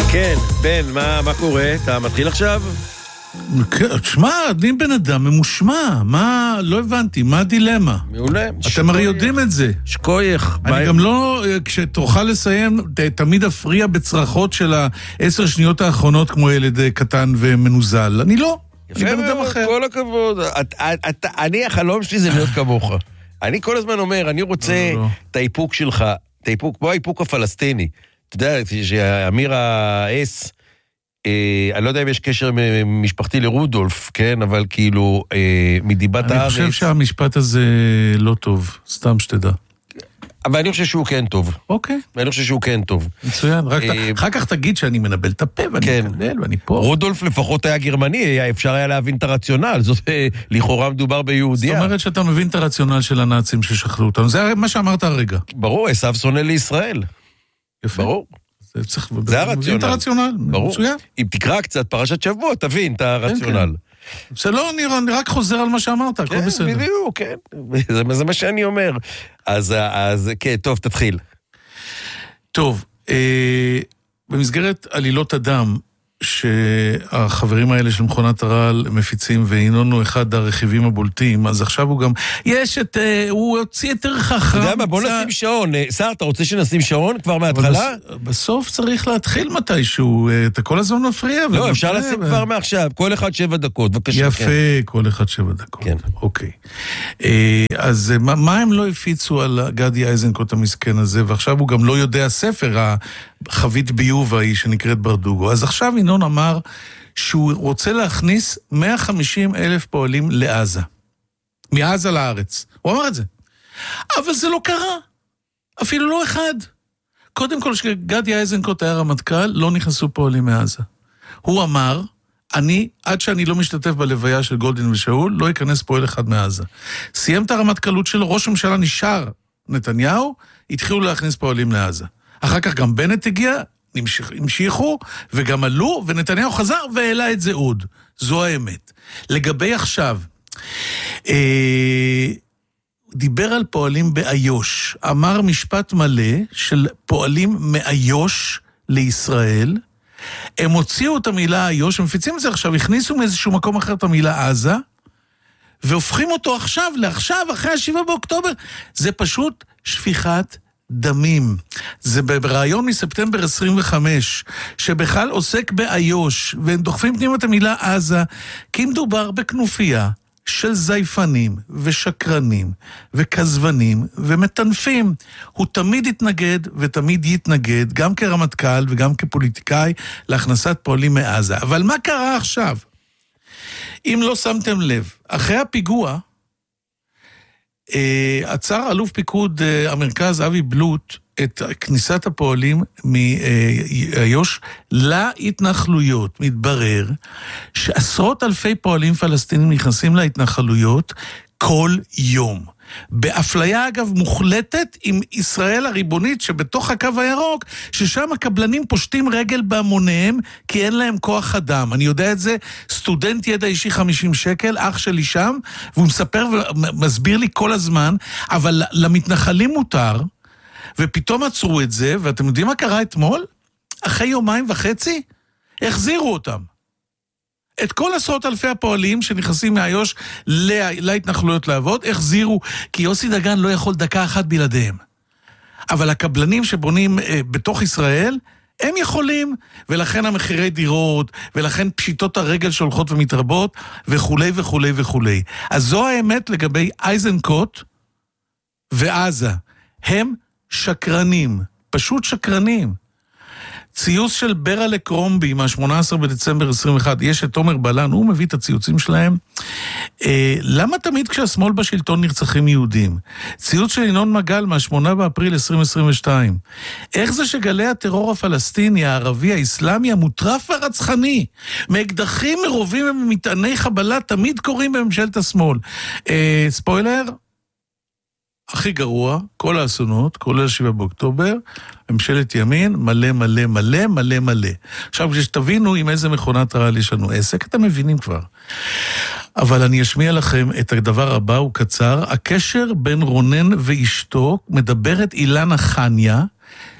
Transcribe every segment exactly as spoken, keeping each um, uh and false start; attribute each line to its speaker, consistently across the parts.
Speaker 1: כן, בן, מה, מה קורה? אתה מתחיל עכשיו?
Speaker 2: תשמע, אני בן אדם ממושמע, מה, לא הבנתי, מה הדילמה?
Speaker 1: מעולה.
Speaker 2: אתם הרי יודעים את זה.
Speaker 1: שקוייך.
Speaker 2: אני גם לא, כשתוכל לסיים, תמיד אפריע בצרחות של העשר שניות האחרונות כמו ילד קטן ומנוזל. אני לא, אני בן אדם אחר.
Speaker 1: כל הכבוד. אני, החלום שלי זה להיות כמוך. אני כל הזמן אומר, אני רוצה את האיפוק שלך, את האיפוק, כמו האיפוק הפלסטיני. אתה יודע, שאמיר האס, אה, אני לא יודע אם יש קשר משפחתי לרודולף, כן, אבל כאילו, אה, מדיבת הארץ.
Speaker 2: אני חושב שהמשפט הזה לא טוב, סתם שתדע.
Speaker 1: אבל אני חושב שהוא כן טוב.
Speaker 2: אוקיי.
Speaker 1: ואני חושב שהוא כן טוב.
Speaker 2: מצוין, רק אה, אחר כך תגיד שאני מנבל את הפה ואני כן. מקבל ואני פה.
Speaker 1: רודולף לפחות היה גרמני, אפשר היה להבין את הרציונל, זאת לכאורה מדובר ביהודיה.
Speaker 2: זאת אומרת שאתה מבין את הרציונל של הנאצים ששחררו אותנו, זה מה שאמרת הרגע.
Speaker 1: ברור, עשיו שונא לישראל.
Speaker 2: יפה.
Speaker 1: ברור.
Speaker 2: זה צריך...
Speaker 1: זה הרציונל.
Speaker 2: מבין את הרציונל,
Speaker 1: ברור.
Speaker 2: מצוין.
Speaker 1: אם תקרא קצת פרשת שבוע, תבין את הרציונל.
Speaker 2: זה לא, אני רק חוזר על מה שאמרת, הכל בסדר.
Speaker 1: כן, בדיוק, כן. זה מה שאני אומר. אז, אז, כן, טוב, תתחיל.
Speaker 2: טוב, במסגרת עלילות הדם, שהחברים האלה של מכונת הרעל מפיצים, וינון הוא אחד הרכיבים הבולטים, אז עכשיו הוא גם, יש את, הוא הוציא יותר חכם.
Speaker 1: אתה יודע מה, בוא נשים שעון. שר, אתה רוצה שנשים שעון כבר מההתחלה?
Speaker 2: בסוף צריך להתחיל מתישהו, אתה כל הזמן מפריע.
Speaker 1: לא, אפשר לשים כבר מעכשיו, כל אחד שבע דקות, בבקשה.
Speaker 2: יפה, כל אחד שבע דקות. כן. אוקיי. אז מה הם לא הפיצו על גדי איזנקוט המסכן הזה, ועכשיו הוא גם לא יודע ספר, החבית ביוב ההיא שנקראת ברדוגו. אז עכשיו ינון אמר שהוא רוצה להכניס מאה וחמישים אלף פועלים לעזה. מעזה לארץ. הוא אמר את זה. אבל זה לא קרה. אפילו לא אחד. קודם כל, שגדי איזנקוט היה רמטכ"ל, לא נכנסו פועלים מעזה. הוא אמר, אני, עד שאני לא משתתף בלוויה של גולדין ושאול, לא ייכנס פועל אחד מעזה. סיים את הרמטכ"לות שלו, ראש הממשלה נשאר נתניהו, התחילו להכניס פועלים לעזה. אחר כך גם בנט הגיע, המשיכו, וגם עלו, ונתניהו חזר והעלה את זה עוד. זו האמת. לגבי עכשיו, אה, דיבר על פועלים באיוש, אמר משפט מלא של פועלים מאיוש לישראל, הם הוציאו את המילה איוש, הם מפיצים את זה עכשיו, הכניסו מאיזשהו מקום אחר את המילה עזה, והופכים אותו עכשיו, לעכשיו, אחרי השבעה באוקטובר, זה פשוט שפיכת דמים. זה ברעיון מספטמבר עשרים וחמש, שבכלל עוסק באיוש, והם דוחפים פנימה את המילה עזה, כי מדובר בכנופיה של זייפנים ושקרנים וכזבנים ומטנפים. הוא תמיד התנגד ותמיד יתנגד, גם כרמטכ"ל וגם כפוליטיקאי, להכנסת פועלים מעזה. אבל מה קרה עכשיו? אם לא שמתם לב, אחרי הפיגוע, עצר אלוף פיקוד המרכז אבי בלוט את כניסת הפועלים מאיו"ש להתנחלויות. מתברר שעשרות אלפי פועלים פלסטינים נכנסים להתנחלויות כל יום. באפליה אגב מוחלטת עם ישראל הריבונית שבתוך הקו הירוק, ששם הקבלנים פושטים רגל בהמוניהם כי אין להם כוח אדם. אני יודע את זה, סטודנט ידע אישי חמישים שקל, אח שלי שם, והוא מספר ומסביר לי כל הזמן, אבל למתנחלים מותר, ופתאום עצרו את זה, ואתם יודעים מה קרה אתמול? אחרי יומיים וחצי, החזירו אותם. את כל עשרות אלפי הפועלים שנכנסים מאיו"ש להתנחלויות לעבוד, החזירו, כי יוסי דגן לא יכול דקה אחת בלעדיהם. אבל הקבלנים שבונים אה, בתוך ישראל, הם יכולים, ולכן המחירי דירות, ולכן פשיטות הרגל שהולכות ומתרבות, וכו' וכו' וכו'. אז זו האמת לגבי איזנקוט ועזה. הם שקרנים, פשוט שקרנים. ציוץ של ברלה קרומבי מה-שמונה עשרה בדצמבר עשרים ואחת, יש את תומר בלן, הוא מביא את הציוצים שלהם. אה, למה תמיד כשהשמאל בשלטון נרצחים יהודים? ציוץ של ינון מגל מה-שמונה באפריל עשרים עשרים ושתיים. איך זה שגלי הטרור הפלסטיני, הערבי, האסלאמי, המוטרף והרצחני, מאקדחים מרובים ומטעני חבלה, תמיד קוראים בממשלת השמאל. אה, ספוילר? הכי גרוע, כל האסונות, כולל שבעה באוקטובר, ממשלת ימין, מלא מלא מלא מלא מלא. עכשיו, כשתבינו עם איזה מכונת רעל יש לנו עסק, אתם מבינים כבר. אבל אני אשמיע לכם את הדבר הבא, הוא קצר. הקשר בין רונן ואשתו, מדברת אילנה חניה,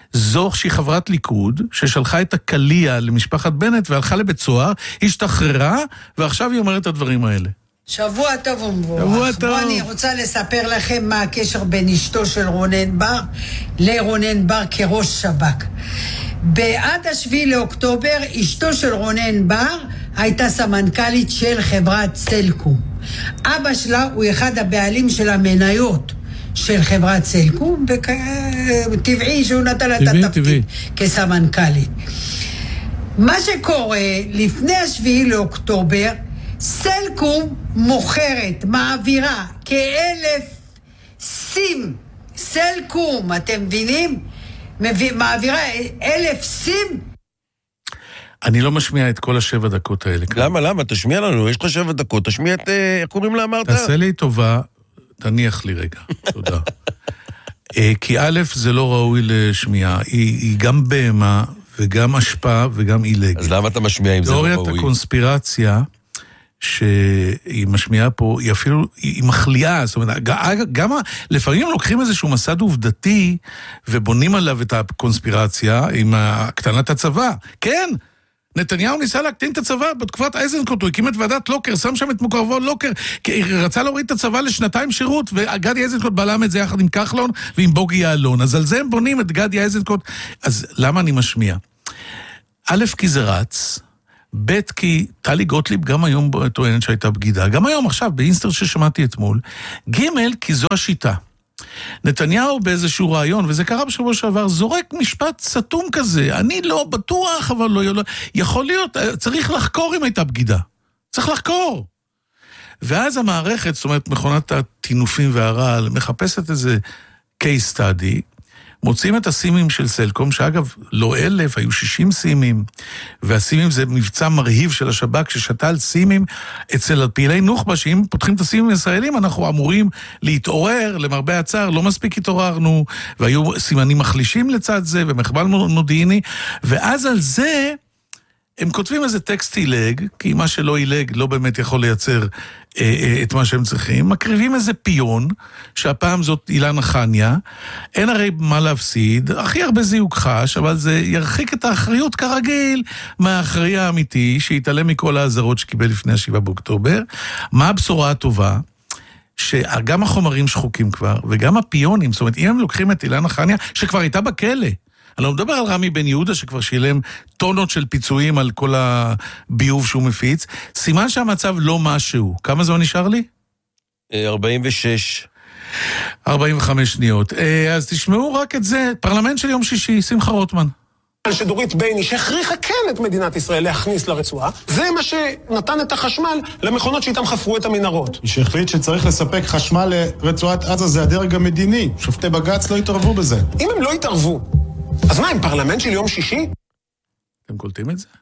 Speaker 2: זו שהיא חברת ליכוד, ששלחה את הקליה למשפחת בנט והלכה לבית סוהר, היא השתחררה, ועכשיו היא אומרת את הדברים האלה.
Speaker 3: שבוע טוב ומבורך.
Speaker 2: שבוע טוב.
Speaker 3: בוא, אני רוצה לספר לכם מה הקשר בין אשתו של רונן בר לרונן בר כראש שב"כ. בעד השביעי לאוקטובר, אשתו של רונן בר הייתה סמנכ"לית של חברת סלקום. אבא שלה הוא אחד הבעלים של המניות של חברת סלקום, וטבעי שהוא נתן לה את התפקיד כסמנכ"לית. מה שקורה לפני השביעי לאוקטובר, סלקום מוכרת, מעבירה כאלף סים, סלקום, אתם מבינים? מעבירה אלף סים.
Speaker 2: אני לא משמיע את כל השבע דקות האלה.
Speaker 1: למה, למה? תשמיע לנו, יש לך שבע דקות, תשמיע את, איך קוראים לה אמרת?
Speaker 2: תעשה לי טובה, תניח לי רגע, תודה. כי א', זה לא ראוי לשמיעה, היא גם בהמה, וגם השפעה, וגם עילג.
Speaker 1: אז למה אתה משמיע אם זה לא ראוי?
Speaker 2: תיאוריית הקונספירציה, שהיא משמיעה פה, היא אפילו, היא מחליאה, זאת אומרת, גם לפעמים לוקחים איזשהו מסד עובדתי, ובונים עליו את הקונספירציה עם הקטנת הצבא. כן, נתניהו ניסה להקטין את הצבא בתקופת אייזנקוט, הוא הקים את ועדת לוקר, שם שם את מוקרבו לוקר, כי רצה להוריד את הצבא לשנתיים שירות, וגדי אייזנקוט בלם את זה יחד עם כחלון ועם בוגי יעלון. אז על זה הם בונים את גדי אייזנקוט. אז למה אני משמיע? א', כי זה רץ, ב', כי טלי גוטליב גם היום טוענת שהייתה בגידה, גם היום עכשיו באינסטר ששמעתי אתמול, ג', כי זו השיטה. נתניהו באיזשהו רעיון, וזה קרה בשבוע שעבר, זורק משפט סתום כזה, אני לא בטוח, אבל לא, לא יכול להיות, צריך לחקור אם הייתה בגידה. צריך לחקור. ואז המערכת, זאת אומרת, מכונת התינופים והרעל, מחפשת איזה case study, מוצאים את הסימים של סלקום, שאגב, לא אלף, היו שישים סימים, והסימים זה מבצע מרהיב של השב"כ, ששתל סימים אצל פעילי נוח'בה, שאם פותחים את הסימים הישראלים, אנחנו אמורים להתעורר, למרבה הצער, לא מספיק התעוררנו, והיו סימנים מחלישים לצד זה, ומחבל מודיעיני, ואז על זה, הם כותבים איזה טקסט הילג, כי מה שלא הילג לא באמת יכול לייצר אה, אה, את מה שהם צריכים, מקריבים איזה פיון, שהפעם זאת אילנה חניה, אין הרי מה להפסיד, הכי הרבה זיוק חש, אבל זה ירחיק את האחריות כרגיל, מהאחראי האמיתי, שיתעלם מכל העזרות שקיבל לפני השבעה באוקטובר. מה הבשורה הטובה? שגם החומרים שחוקים כבר, וגם הפיונים, זאת אומרת, אם הם לוקחים את אילנה חניה, שכבר הייתה בכלא, אני לא מדבר על רמי בן יהודה שכבר שילם טונות של פיצויים על כל הביוב שהוא מפיץ, סימן שהמצב לא משהו. כמה זמן נשאר לי?
Speaker 1: ארבעים ושש.
Speaker 2: ארבעים וחמש שניות. אז תשמעו רק את זה, פרלמנט של יום שישי, שמחה רוטמן.
Speaker 4: שדורית בייני שהכריחה כן את מדינת ישראל להכניס לרצועה, זה מה שנתן את החשמל למכונות שאיתם חפרו את המנהרות.
Speaker 5: שהחליט שצריך לספק חשמל לרצועת עזה, זה הדרג המדיני. שופטי בג"ץ לא התערבו בזה.
Speaker 4: אם הם לא התערבו, אז מה, הם פרלמנט של יום שישי?
Speaker 2: אתם קולטים את זה?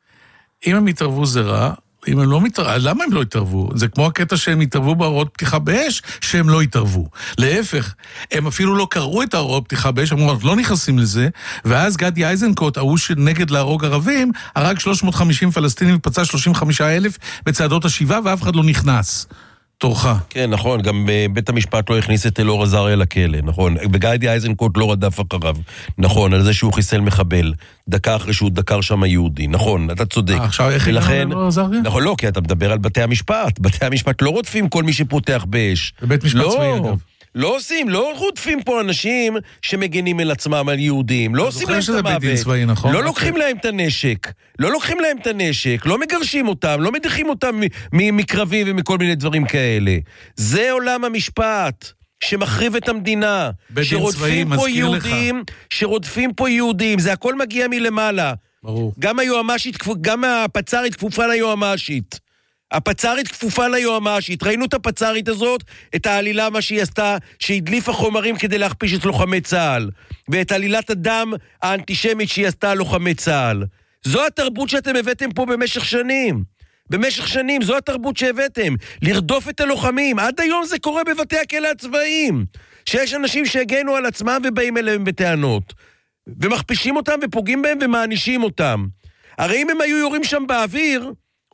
Speaker 2: אם הם התערבו זה רע, אם הם לא מתערבו, למה הם לא התערבו? זה כמו הקטע שהם התערבו בהוראות פתיחה באש, שהם לא התערבו. להפך, הם אפילו לא קראו את ההוראות פתיחה באש, אמרו, לא נכנסים לזה, ואז גדי אייזנקוט, ההוא שנגד להרוג ערבים, הרג שלוש מאות וחמישים פלסטינים ופצע שלושים וחמישה אלף בצעדות השיבה, ואף אחד לא נכנס. תורך.
Speaker 1: כן, נכון, גם בית המשפט לא הכניס את אלאור עזריה לכלא, נכון, וגדי אייזנקוט לא רדף אחריו, נכון, על זה שהוא חיסל מחבל, דקה אחרי שהוא דקר שם היהודי, נכון, אתה צודק.
Speaker 2: עכשיו איך הגענו לאלאור עזריה?
Speaker 1: נכון, לא, כי אתה מדבר על בתי המשפט, בתי המשפט לא רודפים כל מי שפותח באש.
Speaker 2: בבית משפט צבאי אגב.
Speaker 1: לא עושים, לא רודפים פה אנשים שמגנים על עצמם, על יהודים, לא עושים להם את המוות, לא לוקחים להם את הנשק, לא לוקחים להם את הנשק, לא מגרשים אותם, לא מדיחים אותם מקרבים ומכל מיני דברים כאלה. זה עולם המשפט שמחריב את המדינה, שרודפים פה יהודים, שרודפים פה יהודים, זה הכל מגיע מלמעלה.
Speaker 2: ברור.
Speaker 1: גם היועמ"שית, גם הפצ"רית כפופה ליועמ"שית. הפצ"רית כפופה ליועמ"שית, ראינו את הפצ"רית הזאת, את העלילה מה שהיא עשתה, שהדליפה חומרים כדי להכפיש את לוחמי צה"ל, ואת עלילת הדם האנטישמית שהיא עשתה לוחמי צה"ל. זו התרבות שאתם הבאתם פה במשך שנים. במשך שנים, זו התרבות שהבאתם. לרדוף את הלוחמים. עד היום זה קורה בבתי הכלא הצבאיים. שיש אנשים שהגנו על עצמם ובאים אליהם בטענות. ומכפישים אותם ופוגעים בהם ומענישים אותם. הרי אם הם היו יורים שם באוויר,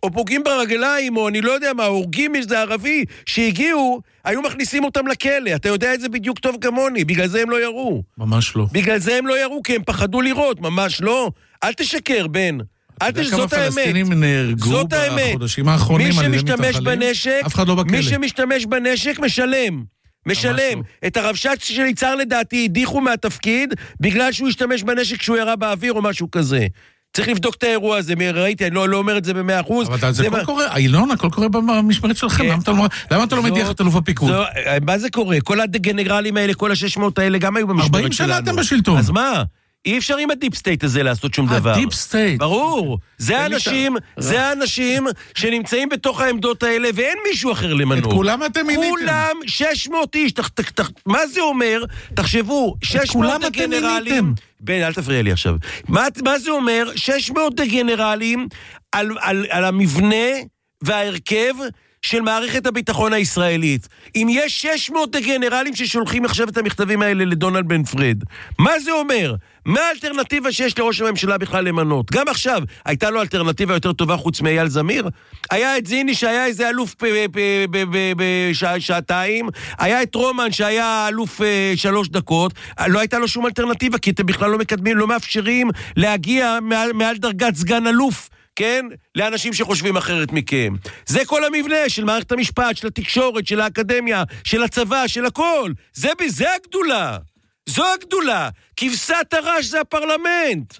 Speaker 1: או פוגעים ברגליים, או אני לא יודע מה, הורגים איזה ערבי שהגיעו, היו מכניסים אותם לכלא. אתה יודע את זה בדיוק טוב כמוני, בגלל זה הם לא ירו.
Speaker 2: ממש לא.
Speaker 1: בגלל זה הם לא ירו, כי הם פחדו לראות, ממש לא. אל תשקר, בן. אל תשקר, זאת האמת.
Speaker 2: פלסטינים נהרגו בחודשים האחרונים.
Speaker 1: מי שמשתמש בנשק,
Speaker 2: אף אחד לא בכלא.
Speaker 1: מי שמשתמש בנשק משלם. משלם. את הרבש"ץ של יצהר לדעתי הדיחו מהתפקיד, בגלל שהוא השתמש בנשק כשהוא ירה באוויר או משהו כזה. צריך לבדוק את האירוע הזה, ראיתי, אני לא אומר את זה במאה אחוז.
Speaker 2: אבל זה הכל קורה, אילון, הכל קורה במשמרת שלכם, למה אתה לא מדיח את אלוף הפיקוד?
Speaker 1: מה זה קורה? כל הדגנרלים האלה, כל ה-שש מאות האלה, גם היו במשמרת שלנו.
Speaker 2: ארבעים שנה אתם בשלטון.
Speaker 1: אז מה? אי אפשר עם הדיפ סטייט הזה לעשות שום דבר.
Speaker 2: הדיפ סטייט.
Speaker 1: ברור. זה האנשים, זה האנשים שנמצאים בתוך העמדות האלה, ואין מישהו אחר למנות.
Speaker 2: את כולם אתם מיניתם.
Speaker 1: כולם שש מאות איש. מה זה אומר? תחשבו, שש מאות דגנרלים. בן, אל תפריע לי עכשיו. מה, מה זה אומר? שש מאות דגנרלים על, על, על המבנה וההרכב של מערכת הביטחון הישראלית. אם יש שש מאות דגנרלים ששולחים עכשיו את המכתבים האלה לדונלד בן פרד, מה זה אומר? מה האלטרנטיבה שיש לראש הממשלה בכלל למנות? גם עכשיו, הייתה לו אלטרנטיבה יותר טובה חוץ מאייל זמיר? היה את זיני שהיה איזה אלוף בשעתיים, היה את רומן שהיה אלוף שלוש דקות, לא הייתה לו שום אלטרנטיבה, כי אתם בכלל לא מקדמים, לא מאפשרים להגיע מעל, מעל דרגת סגן אלוף, כן? לאנשים שחושבים אחרת מכם. זה כל המבנה של מערכת המשפט, של התקשורת, של האקדמיה, של הצבא, של הכל. זה בזה הגדולה. זו הגדולה. כבשת הרש זה הפרלמנט.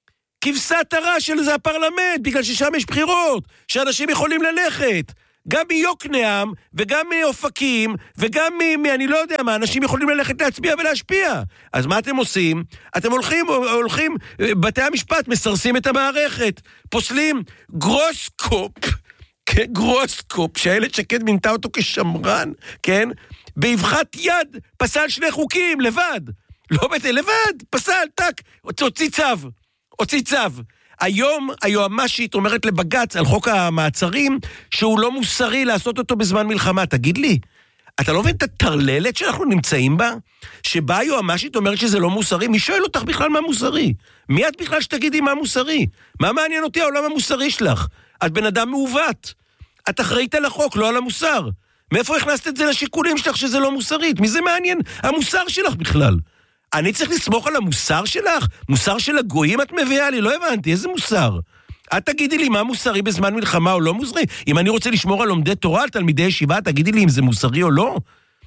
Speaker 1: כבשת הרש של זה הפרלמנט, בגלל ששם יש בחירות, שאנשים יכולים ללכת. גם מיוקנעם, וגם מאופקים, וגם מ... אני לא יודע מה, אנשים יכולים ללכת להצביע ולהשפיע. אז מה אתם עושים? אתם הולכים, הולכים, בתי המשפט מסרסים את המערכת, פוסלים גרוסקופ, כן, גרוסקופ, שהילד שקד מינתה אותו כשמרן, כן? באבחת יד פסל שני חוקים, לבד. לא בתי, לבד, פסל, טק, הוציא צו, הוציא צו. היום היועמ"שית אומרת לבג"ץ על חוק המעצרים שהוא לא מוסרי לעשות אותו בזמן מלחמה. תגיד לי, אתה לא מבין את הטרללת שאנחנו נמצאים בה? שבה היועמ"שית אומרת שזה לא מוסרי? מי שואל אותך בכלל מה מוסרי? מי את בכלל שתגידי מה מוסרי? מה מעניין אותי העולם המוסרי שלך? את בן אדם מעוות. את אחראית על החוק, לא על המוסר. מאיפה הכנסת את זה לשיקולים שלך שזה לא מוסרית? מי זה מעניין המוסר שלך בכלל? אני צריך לסמוך על המוסר שלך? מוסר של הגויים את מביאה לי? לא הבנתי, איזה מוסר? את תגידי לי מה מוסרי בזמן מלחמה או לא מוסרי? אם אני רוצה לשמור על לומדי תורה, על תלמידי ישיבה, תגידי לי אם זה מוסרי או לא?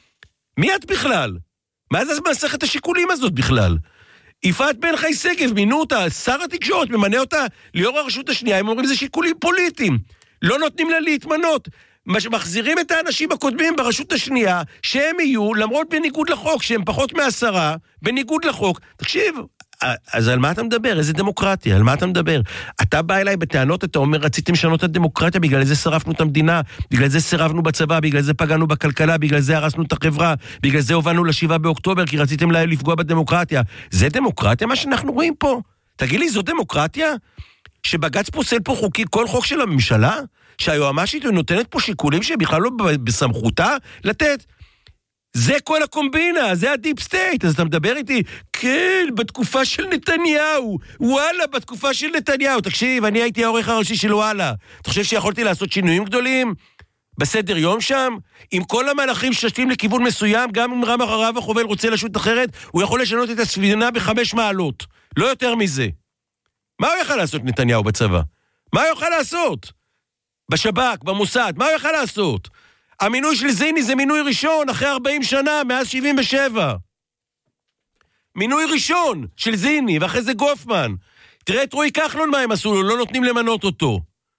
Speaker 1: מי את בכלל? מה זה מסכת השיקולים הזאת בכלל? יפעת בן חי שגב, מינו אותה, שר התקשורת, ממנה אותה ליו"ר הרשות השנייה, הם אומרים זה שיקולים פוליטיים. לא נותנים לה להתמנות. מחזירים את האנשים הקודמים ברשות השנייה, שהם יהיו, למרות בניגוד לחוק, שהם פחות מעשרה, בניגוד לחוק. תקשיב, אז על מה אתה מדבר? איזה דמוקרטיה? על מה אתה מדבר? אתה בא אליי בטענות, אתה אומר, רציתם לשנות את הדמוקרטיה, בגלל זה שרפנו את המדינה, בגלל זה שרפנו בצבא, בגלל זה פגענו בכלכלה, בגלל זה הרסנו את החברה, בגלל זה הובלנו לשבעה באוקטובר, כי רציתם לפגוע בדמוקרטיה. זה דמוקרטיה מה שאנחנו רואים פה? תגיד לי, זו דמוקרטיה? שבג"ץ פוסל פה חוקי, כל חוק של הממשלה? שהיועמ"שית נותנת פה שיקולים שבכלל לא בסמכותה לתת. זה כל הקומבינה, זה הדיפ סטייט. אז אתה מדבר איתי, כן, בתקופה של נתניהו, וואלה, בתקופה של נתניהו. תקשיב, אני הייתי העורך הראשי של וואלה. אתה חושב שיכולתי לעשות שינויים גדולים? בסדר יום שם? עם כל המהלכים ששתים לכיוון מסוים, גם אם רם הרב החובל רוצה לשוט אחרת, הוא יכול לשנות את הספינה בחמש מעלות. לא יותר מזה. מה הוא יכל לעשות נתניהו בצבא? מה הוא יכל לעשות? בשב"כ, במוסד, מה הוא יכל לעשות? המינוי של זיני זה מינוי ראשון, אחרי ארבעים שנה, מאז שבעים ושבע. מינוי ראשון של זיני, ואחרי זה גופמן. תראה את רועי כחלון מה הם עשו לו, לא נותנים למנות אותו.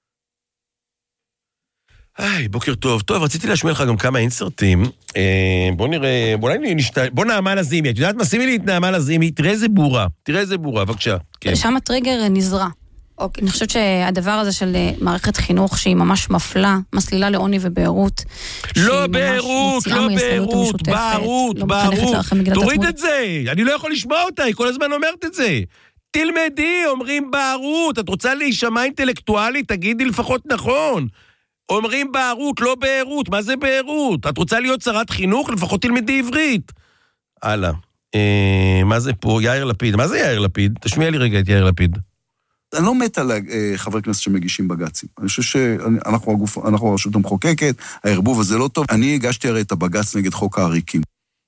Speaker 1: היי, בוקר טוב. טוב, רציתי להשמיע לך גם כמה אינסרטים. אה, בוא נראה, בוא נראה, נשת... בוא נעמה לזימי. את יודעת מה? שימי לי את נעמה לזימי, תראה איזה בורה. תראה איזה בורה, בבקשה. כן.
Speaker 6: שם הטריגר נזרע. אוקיי. אני חושבת שהדבר הזה של מערכת חינוך שהיא ממש מפלה, מסלילה לעוני ובערות.
Speaker 1: לא בערות, לא בערות, בערות, בערות. תוריד את זה, אני לא יכול לשמוע אותה, היא כל הזמן אומרת את זה. תלמדי, אומרים בערות, את רוצה להישמע אינטלקטואלית, תגידי לפחות נכון. אומרים בערות, לא בערות, מה זה בערות? את רוצה להיות שרת חינוך, לפחות תלמדי עברית. הלאה, מה זה פה? יאיר לפיד, מה זה יאיר לפיד? תשמיע לי רגע את יאיר לפיד.
Speaker 7: אני לא מת על חברי כנסת שמגישים בגצים. אני חושב שאנחנו הגוף, אנחנו הרשות המחוקקת, הערבוב הזה לא טוב. אני הגשתי הרי את הבגץ נגד חוק העריקים.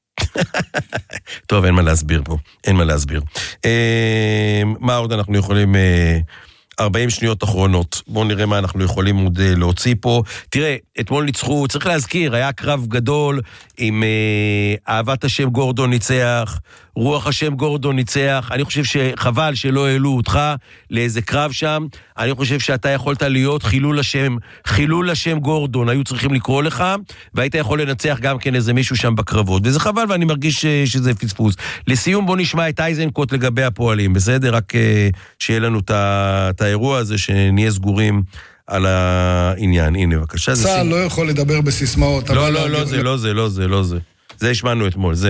Speaker 1: טוב, אין מה להסביר פה, אין מה להסביר. מה עוד אנחנו יכולים... ארבעים שניות אחרונות. בואו נראה מה אנחנו יכולים עוד להוציא פה. תראה, אתמול ניצחו, צריך להזכיר, היה קרב גדול עם אה, אהבת השם גורדון ניצח, רוח השם גורדון ניצח. אני חושב שחבל שלא העלו אותך לאיזה קרב שם. אני חושב שאתה יכולת להיות חילול השם, חילול השם גורדון, היו צריכים לקרוא לך, והיית יכול לנצח גם כן איזה מישהו שם בקרבות. וזה חבל, ואני מרגיש שזה פספוס. לסיום בוא נשמע את אייזנקוט לגבי הפועלים, בסדר? רק שיהיה לנו את האירוע הזה, שנהיה סגורים על העניין. הנה, בבקשה.
Speaker 8: צה"ל לא יכול לדבר בסיסמאות.
Speaker 1: לא, לא, לא זה, לא זה, לא זה, לא זה. זה השמענו אתמול, זה.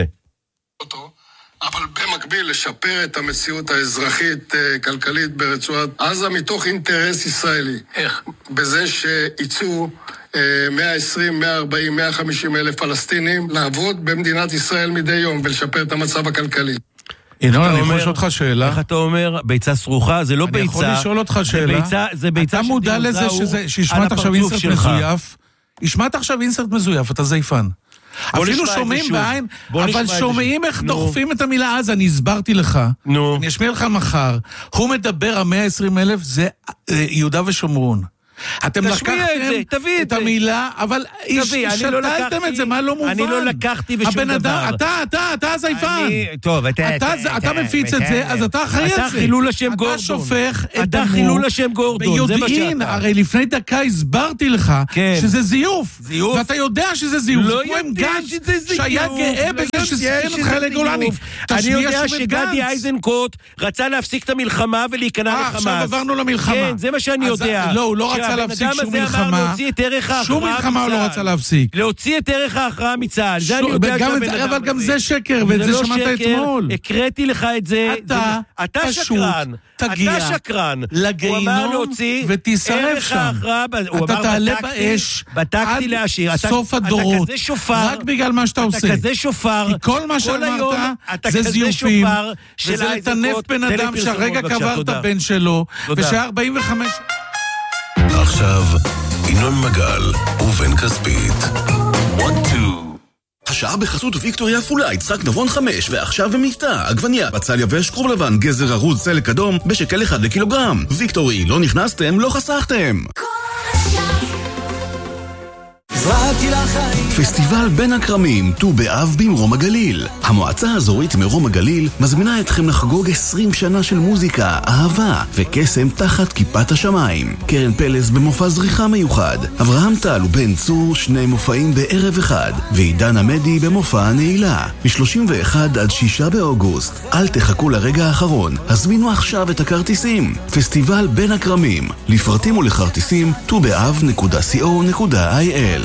Speaker 8: אבל במקביל לשפר את המציאות האזרחית-כלכלית ברצועת עזה מתוך אינטרס ישראלי. איך? בזה שיצאו מאה ועשרים, מאה וארבעים, מאה וחמישים אלף פלסטינים לעבוד במדינת ישראל מדי יום ולשפר את המצב הכלכלי.
Speaker 2: ינון, אני יכול לשאול אותך שאלה?
Speaker 1: איך אתה אומר? ביצה סרוחה? זה לא ביצה.
Speaker 2: אני יכול לשאול אותך שאלה?
Speaker 1: זה ביצה
Speaker 2: אתה מודע לזה שהשמעת עכשיו אינסרט מזויף? השמעת עכשיו אינסרט מזויף, אתה זייפן. אפילו שומעים בעין, אבל שומעים איך דוחפים את המילה אז, אני הסברתי לך. אני אשמיע לך מחר. הוא מדבר, ה-מאה ועשרים אלף, זה יהודה ושומרון. אתם לקחתם את המילה, אבל שתלתם את זה, מה לא מובן?
Speaker 1: אני לא לקחתי בשום דבר.
Speaker 2: אתה, אתה, אתה הזייפן.
Speaker 1: טוב,
Speaker 2: אתה מפיץ את זה, אז אתה אחראי את זה.
Speaker 1: אתה חילול השם גורדון.
Speaker 2: אתה שופך את דמו.
Speaker 1: אתה חילול השם גורדון, זה מה שאתה.
Speaker 2: הרי לפני דקה הסברתי לך שזה זיוף. ואתה יודע שזה זיוף.
Speaker 1: לא יודע שזה זיוף.
Speaker 2: שהיה גאה בזה שסייין את חיילי גולני.
Speaker 1: אני יודע שגדי איזנקוט רצה להפסיק את המלחמה ולהיכנע לחמאס.
Speaker 2: עכשיו עברנו למלחמה.
Speaker 1: כן, זה מה שאני יודע.
Speaker 2: לא, הוא לא רצה להפסיק שום מלחמה. שום מלחמה הוא לא רצה להפסיק.
Speaker 1: להוציא את ערך ההכרעה מצה"ל. זה אני יודע שהבן אדם הזה.
Speaker 2: אבל גם זה שקר, ואת זה שמעת אתמול.
Speaker 1: הקראתי לך את זה.
Speaker 2: אתה פשוט תגיע לגיהינום ותישרף שם. אתה תעלה באש עד סוף הדורות. רק בגלל מה שאתה עושה.
Speaker 1: אתה כזה שופר.
Speaker 2: כי כל מה שאמרת זה זיופים. וזה לטנף בן אדם שהרגע קבר את הבן שלו. ושהיה ארבעים וחמש...
Speaker 9: עכשיו, ינון מגל ובן כספית. השעה בחסות ויקטוריה פולה, יצחק נבון חמש, ועכשיו במבטא, עגבניה, בצל יבש, כרוב לבן, גזר ארוז, סלק אדום, בשקל אחד לקילוגרם. ויקטורי, לא נכנסתם, לא חסכתם. פסטיבל בין הכרמים, ט"ו באב במרום הגליל. המועצה האזורית מרום הגליל מזמינה אתכם לחגוג עשרים שנה של מוזיקה, אהבה וקסם תחת כיפת השמיים. קרן פלס במופע זריחה מיוחד, אברהם טל ובן צור שני מופעים בערב אחד, ועידן עמדי במופע הנעילה, מ-שלושים ואחד עד שישה באוגוסט. אל תחכו לרגע האחרון, הזמינו עכשיו את הכרטיסים. פסטיבל בין הכרמים, לפרטים ולכרטיסים ט"ו באב נקודה סי או נקודה איי אל.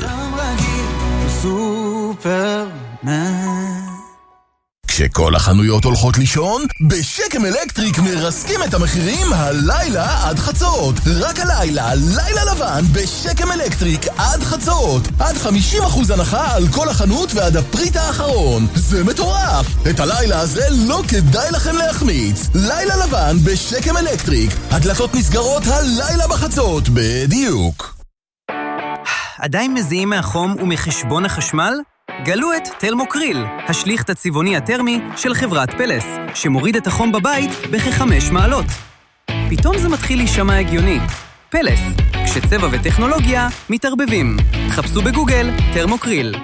Speaker 9: כשכל החנויות הולכות לישון, בשקם אלקטריק מרסקים את המחירים הלילה עד חצות. רק הלילה, לילה לבן בשקם אלקטריק עד חצות. עד חמישים אחוז הנחה על כל החנות ועד הפריט האחרון. זה מטורף! את הלילה הזה לא כדאי לכם להחמיץ. לילה לבן בשקם אלקטריק. הדלתות נסגרות הלילה בחצות, בדיוק.
Speaker 10: עדיין מזיעים מהחום ומחשבון החשמל? גלו את תלמוקריל, השליך הצבעוני הטרמי של חברת פלס, שמוריד את החום בבית בכ-חמש מעלות. פתאום זה מתחיל להישמע הגיוני. פלס, כשצבע וטכנולוגיה מתערבבים. חפשו בגוגל תרמוקריל.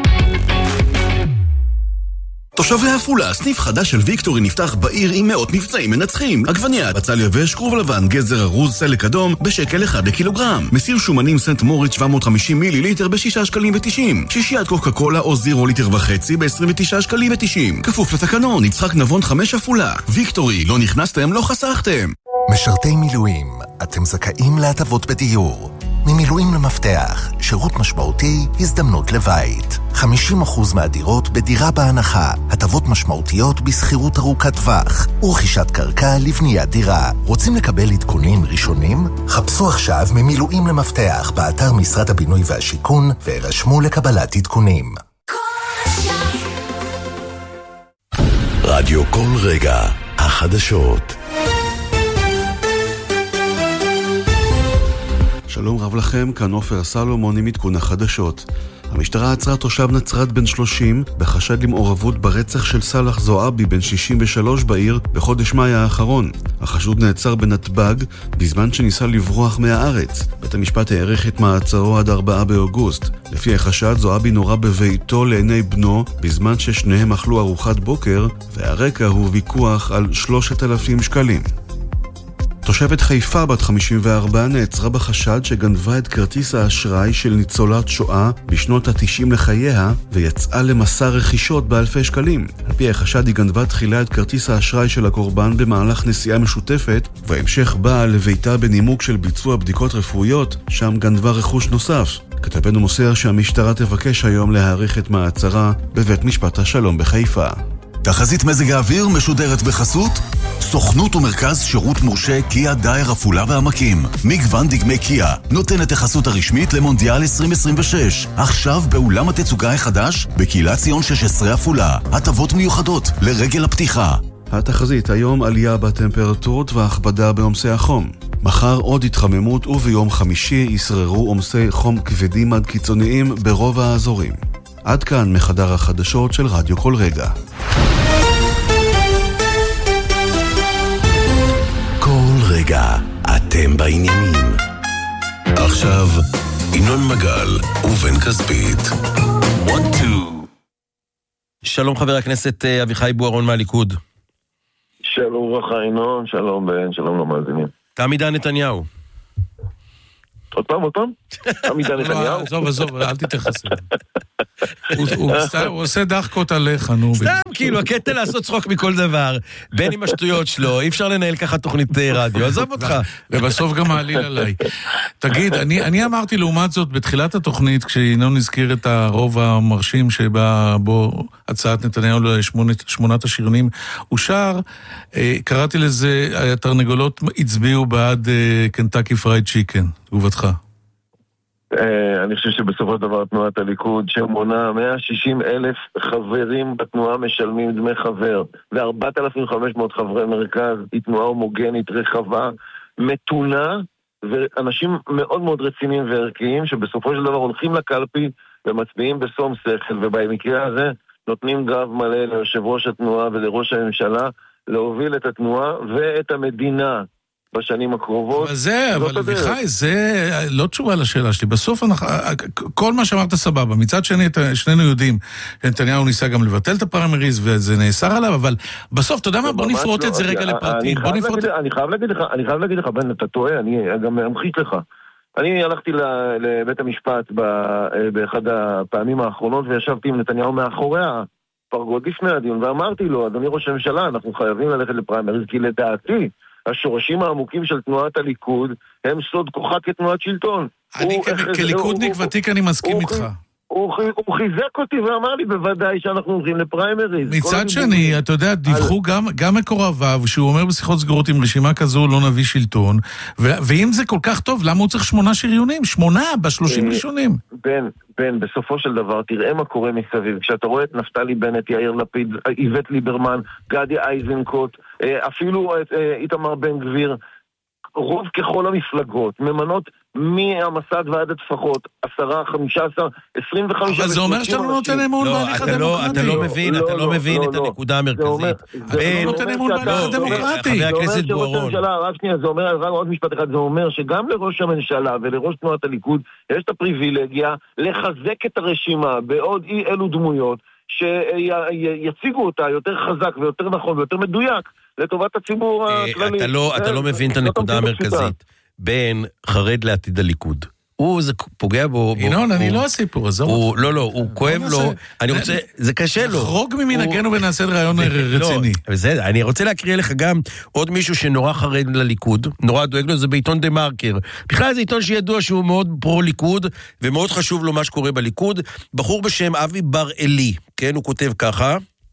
Speaker 9: תושבי עפולה, סניף חדש של ויקטורי נפתח בעיר עם מאות מבצעים מנצחים. עגבניה, בצל יבש, כרוב לבן, גזר ארוז, סלק אדום, בשקל אחד לקילוגרם. מסיר שומנים סנט מוריץ שבע מאות וחמישים מיליליטר בשישה שקלים ותשעים. שישיית קוקה קולה או זירו ליטר וחצי ב-עשרים ותשעה שקלים ותשעים. כפוף לתקנון, יצחק נבון חמש עפולה. ויקטורי, לא נכנסתם, לא חסכתם.
Speaker 11: משרתי מילואים, אתם זכאים להטבות בדיור. ממילואים למפתח, שירות משמעותי, הזדמנות לבית. חמישים אחוז מהדירות בדירה בהנחה, הטבות משמעותיות בסחירות ארוכת טווח, ורכישת קרקע לבניית דירה. רוצים לקבל עדכונים ראשונים? חפשו עכשיו ממילואים למפתח באתר משרד הבינוי והשיכון, והירשמו לקבלת עדכונים.
Speaker 9: רדיו כל רגע, החדשות.
Speaker 12: שלום רב לכם, כאן עופר סלומון עם עדכון החדשות. המשטרה עצרה תושב נצרת בן שלושים בחשד למעורבות ברצח של סלח זועבי בן שישים ושלוש בעיר בחודש מאי האחרון. החשוד נעצר בנתב"ג בזמן שניסה לברוח מהארץ. בית המשפט העריך את מעצרו עד ארבעה באוגוסט. לפי החשד, זועבי נורה בביתו לעיני בנו בזמן ששניהם אכלו ארוחת בוקר, והרקע הוא ויכוח על שלושת אלפים שקלים. תושבת חיפה בת חמישים וארבע נעצרה בחשד שגנבה את כרטיס האשראי של ניצולת שואה בשנות ה-תשעים לחייה ויצאה למסע רכישות באלפי שקלים. על פי החשד היא גנבה תחילה את כרטיס האשראי של הקורבן במהלך נסיעה משותפת, והמשך באה לביתה בנימוק של ביצוע בדיקות רפואיות, שם גנבה רכוש נוסף. כתבנו מוסר שהמשטרה תבקש היום להאריך את מעצרה בבית משפט השלום בחיפה.
Speaker 9: תחזית מזג האוויר משודרת בחסות סוכנות ומרכז שירות מורשה קיה דייר עפולה והעמקים. מגוון דגמי קיה נותן את החסות הרשמית למונדיאל עשרים עשרים ושש. עכשיו באולם התצוגה החדש בקהילת ציון שש עשרה עפולה. הטבות מיוחדות לרגל הפתיחה.
Speaker 12: התחזית היום עלייה בטמפרטורות והכבדה בעומסי החום. מחר עוד התחממות וביום חמישי ישררו עומסי חום כבדים עד קיצוניים ברוב האזורים. עד כאן מחדר החדשות של רדיו כל רגע.
Speaker 9: כל רגע אתם בעניינים. עכשיו ינון מגל ובן כספית. one two.
Speaker 1: שלום חבר הכנסת אביחי בוארון מהליכוד.
Speaker 13: שלום וברכה ינון, שלום בן, שלום למאזינים.
Speaker 1: תם עידן נתניהו.
Speaker 13: עוד פעם, עוד פעם? תם עידן נתניהו?
Speaker 2: עזוב, עזוב, אל תתייחס. הוא עושה דחקות עליך, נו.
Speaker 1: סתם, כאילו, הקטע לעשות צחוק מכל דבר, בין עם השטויות שלו, אי אפשר לנהל ככה תוכנית רדיו, עזוב אותך.
Speaker 2: ובסוף גם מעליל עליי. תגיד, אני אמרתי לעומת זאת, בתחילת התוכנית, כשינון הזכיר את הרוב המרשים שבה בו הצעת נתניהו לשמונת השריונים אושר, קראתי לזה, התרנגולות הצביעו בעד קנטקי פרייד צ'יקן. תגובתך.
Speaker 13: אני חושב שבסופו של דבר תנועת הליכוד שמונה מאה ושישים אלף חברים בתנועה משלמים דמי חבר, ו-ארבעת אלפים וחמש מאות חברי מרכז. היא תנועה הומוגנית, רחבה, מתונה, ואנשים מאוד מאוד רציניים וערכיים שבסופו של דבר הולכים לקלפי ומצביעים בסום שכל, ובמקרה הזה נותנים גב מלא ליושב ראש התנועה ולראש הממשלה להוביל את התנועה ואת המדינה בשנים הקרובות.
Speaker 2: אבל זה, אבל אביחי, זה לא תשובה לשאלה שלי. בסוף אנחנו, כל מה שאמרת סבבה. מצד שני, שנינו יודעים שנתניהו ניסה גם לבטל את הפריימריז, וזה נאסר עליו, אבל בסוף, אתה יודע מה? בוא נפרוט את זה רגע לפרטים.
Speaker 13: אני חייב להגיד לך, אני חייב להגיד לך, בן, אתה טועה, אני גם אמחיש לך. אני הלכתי לבית המשפט באחד הפעמים האחרונות, וישבתי עם נתניהו מאחורי הפרגוד לפני הדיון, ואמרתי לו, אדוני ראש הממשלה, אנחנו חייבים ללכת לפריימריז, כי לדעתי השורשים העמוקים של תנועת הליכוד הם סוד כוחה כתנועת שלטון.
Speaker 2: אני כליכודניק ותיק אני מסכים איתך.
Speaker 13: הוא חיזק אותי ואמר לי בוודאי שאנחנו הולכים לפריימריז.
Speaker 2: מצד שני, אתה יודע, דיווחו גם מקורביו, שהוא אומר בשיחות סגורות עם רשימה כזו לא נביא שלטון, ואם זה כל כך טוב, למה הוא צריך שמונה שריונים? שמונה בשלושים ראשונים.
Speaker 13: בן, בן, בסופו של דבר, תראה מה קורה מסביב. כשאתה רואה את נפתלי בנט, יאיר לפיד, איווט ליברמן, גדי איזנקוט, אפילו איתמר בן גביר, רוב ככל המפלגות, ממנות מהמסד ועד הטפחות, עשרה, חמישה עשר, עשרים וחמישה...
Speaker 2: אבל זה אומר שאתה לא נותן אמון בהליך הדמוקרטי.
Speaker 1: אתה לא מבין, אתה לא מבין את הנקודה המרכזית.
Speaker 2: אתה לא נותן אמון בהליך הדמוקרטי.
Speaker 1: חבר הכנסת בוארון.
Speaker 13: רק שנייה, זה אומר, רק עוד משפט אחד, זה אומר שגם לראש הממשלה ולראש תנועת הליכוד יש את הפריבילגיה לחזק את הרשימה בעוד אי אלו דמויות שיציגו אותה יותר חזק ויותר נכון ויותר מדויק לטובת הציבור הכללי.
Speaker 1: אתה לא, אתה לא מבין את הנקודה המרכזית. בן חרד לעתיד הליכוד. הוא, זה פוגע בו...
Speaker 2: ינון, אני לא הסיפור, עזוב.
Speaker 1: לא, לא, הוא כואב לו, אני רוצה, זה קשה לו.
Speaker 2: נחרוג ממנהגנו ונעשה רעיון רציני.
Speaker 1: בסדר, אני רוצה להקריא לך גם עוד מישהו שנורא חרד לליכוד, נורא דואג לו, זה בעיתון דה מרקר. בכלל זה עיתון שידוע שהוא מאוד פרו-ליכוד, ומאוד חשוב לו מה שקורה בליכוד. בחור בשם אבי בר-אלי, כן, הוא כותב ככה,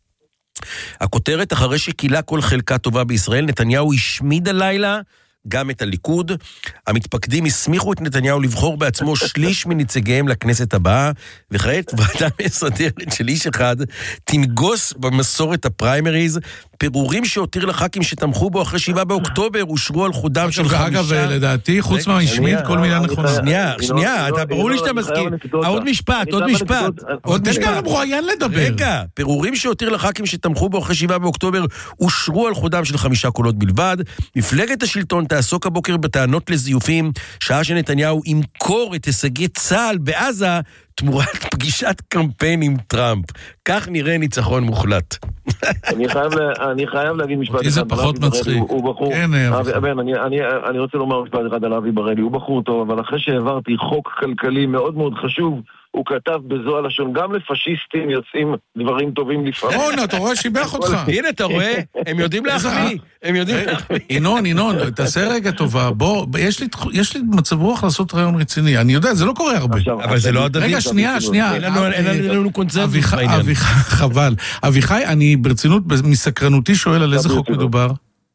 Speaker 1: הכותרת, אחרי שקילה כל חלקה טובה בישראל, נתניהו השמיד הלילה גם את הליכוד. המתפקדים הסמיכו את נתניהו לבחור בעצמו שליש מנציגיהם לכנסת הבאה, וכעת ועדה מסדרת של איש אחד תנגוס במסורת הפריימריז, פירורים שהותיר לח"כים שתמכו בו אחרי שבעה באוקטובר, אושרו על חודם של חמישה.
Speaker 2: אגב, לדעתי, חוץ מהשמיד, כל מילה נכונה.
Speaker 1: שנייה, שנייה, אתה ברור לי שאתה מסכים. עוד משפט, עוד משפט.
Speaker 2: עוד משפט, מרואיין לדבר.
Speaker 1: רגע, פירורים שהותיר לח"כים שתמכו בו אחרי שבעה באוקטובר, אושרו על חודם של חמישה קולות בלבד. מפלגת השלטון תעסוק הבוקר בטענות לזיופים, שעה שנתניהו ימכור את הישגי צה"ל בעזה, תמורת פגישת קמפיין עם טראמפ. כך נראה ניצחון מוחלט.
Speaker 13: אני חייב, אני חייב להגיד משפט אחד.
Speaker 2: זה פחות מצחיק.
Speaker 13: הוא בחור, אבן, אני, אני, אני רוצה לומר משפט אחד על אבי בראלי. הוא בחור טוב, אבל אחרי שהעברתי חוק כלכלי מאוד מאוד חשוב, הוא כתב בזו הלשון, גם לפשיסטים יוצאים דברים טובים לפעמים.
Speaker 2: רון, אתה רואה שיבח אותך.
Speaker 1: הנה, אתה רואה, הם יודעים להחמיא. הם יודעים להחמיא.
Speaker 2: ינון, ינון, תעשה רגע טובה. בוא, יש לי מצב רוח לעשות רעיון רציני. אני יודע, זה לא קורה הרבה.
Speaker 1: אבל זה לא הדדי.
Speaker 2: רגע, שנייה, שנייה.
Speaker 1: אין לנו קונצנזוס בעניין.
Speaker 2: חבל. אביחי, אני ברצינות, מסקרנותי שואל על איזה חוק מדובר.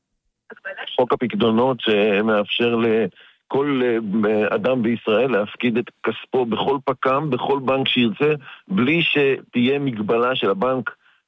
Speaker 13: חוק הפקדונות שמאפשר ל... כל אדם בישראל להפקיד את כספו בכל פקם, בכל בנק שירצה, בלי שתהיה מגבלה של הבנק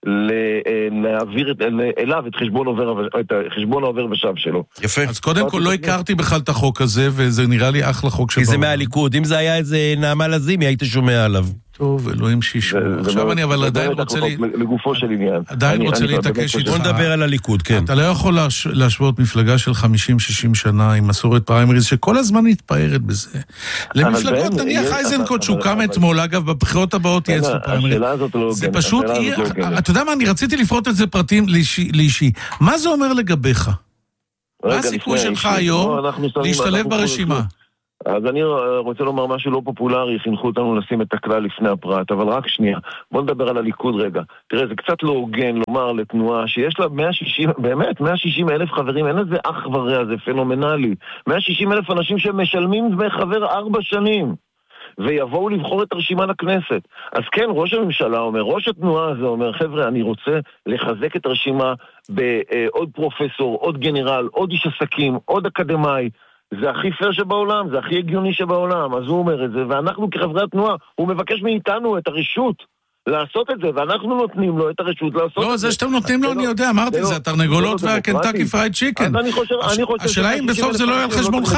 Speaker 13: להעביר אליו את חשבון עובר, את חשבון העובר ושב שלו.
Speaker 2: יפה. אז קודם כל לא הכרתי בכלל את החוק הזה, וזה נראה לי אחלה חוק שבא.
Speaker 1: כי זה מהליכוד. אם זה היה איזה נעמה לזימי, היית שומע עליו.
Speaker 2: טוב, אלוהים שישמעו. עכשיו אני אבל עדיין רוצה לי...
Speaker 13: לגופו של עניין.
Speaker 2: עדיין רוצה להתעקש איתך.
Speaker 1: בוא נדבר על הליכוד, כן.
Speaker 2: אתה לא יכול להשוות מפלגה של חמישים שישים שנה עם מסורת פריימריז, שכל הזמן מתפארת בזה. למפלגות, נניח אייזנקוט, שהוא קם אתמול, אגב, בבחירות הבאות יהיה אצלו פריימריז. זה פשוט... אתה יודע מה, אני רציתי לפרוט את זה פרטים לאישי. מה זה אומר לגביך? מה הסיכוי שלך היום להשתלב ברשימה?
Speaker 13: אז אני רוצה לומר משהו לא פופולרי, חינכו אותנו לשים את הכלל לפני הפרט, אבל רק שנייה, בוא נדבר על הליכוד רגע. תראה, זה קצת לא הוגן לומר לתנועה שיש לה מאה ושישים, באמת, מאה ושישים אלף חברים, אין לזה אח ורע, זה פנומנלי. מאה ושישים אלף אנשים שמשלמים דמי חבר ארבע שנים, ויבואו לבחור את הרשימה לכנסת. אז כן, ראש הממשלה אומר, ראש התנועה הזה אומר, חבר'ה, אני רוצה לחזק את הרשימה בעוד פרופסור, עוד גנרל, עוד איש עסקים, עוד אקדמאי, זה הכי פייר שבעולם, זה הכי הגיוני שבעולם, אז הוא אומר את זה, ואנחנו כחברי התנועה, הוא מבקש מאיתנו את הרשות לעשות את זה, ואנחנו נותנים לו את הרשות לעשות את זה.
Speaker 2: לא, זה שאתם נותנים לו, אני יודע, אמרתי, זה התרנגולות והקנטקי פרייד צ'יקן. השאלה אם בסוף זה לא יהיה על חשבונך.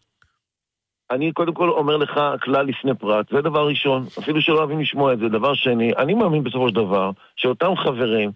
Speaker 13: אני קודם כל אומר לך כלל לפני פרט, זה דבר ראשון, אפילו שלא אוהבים לשמוע את זה, דבר שני, אני מאמין בסופו של דבר, שאותם חברים,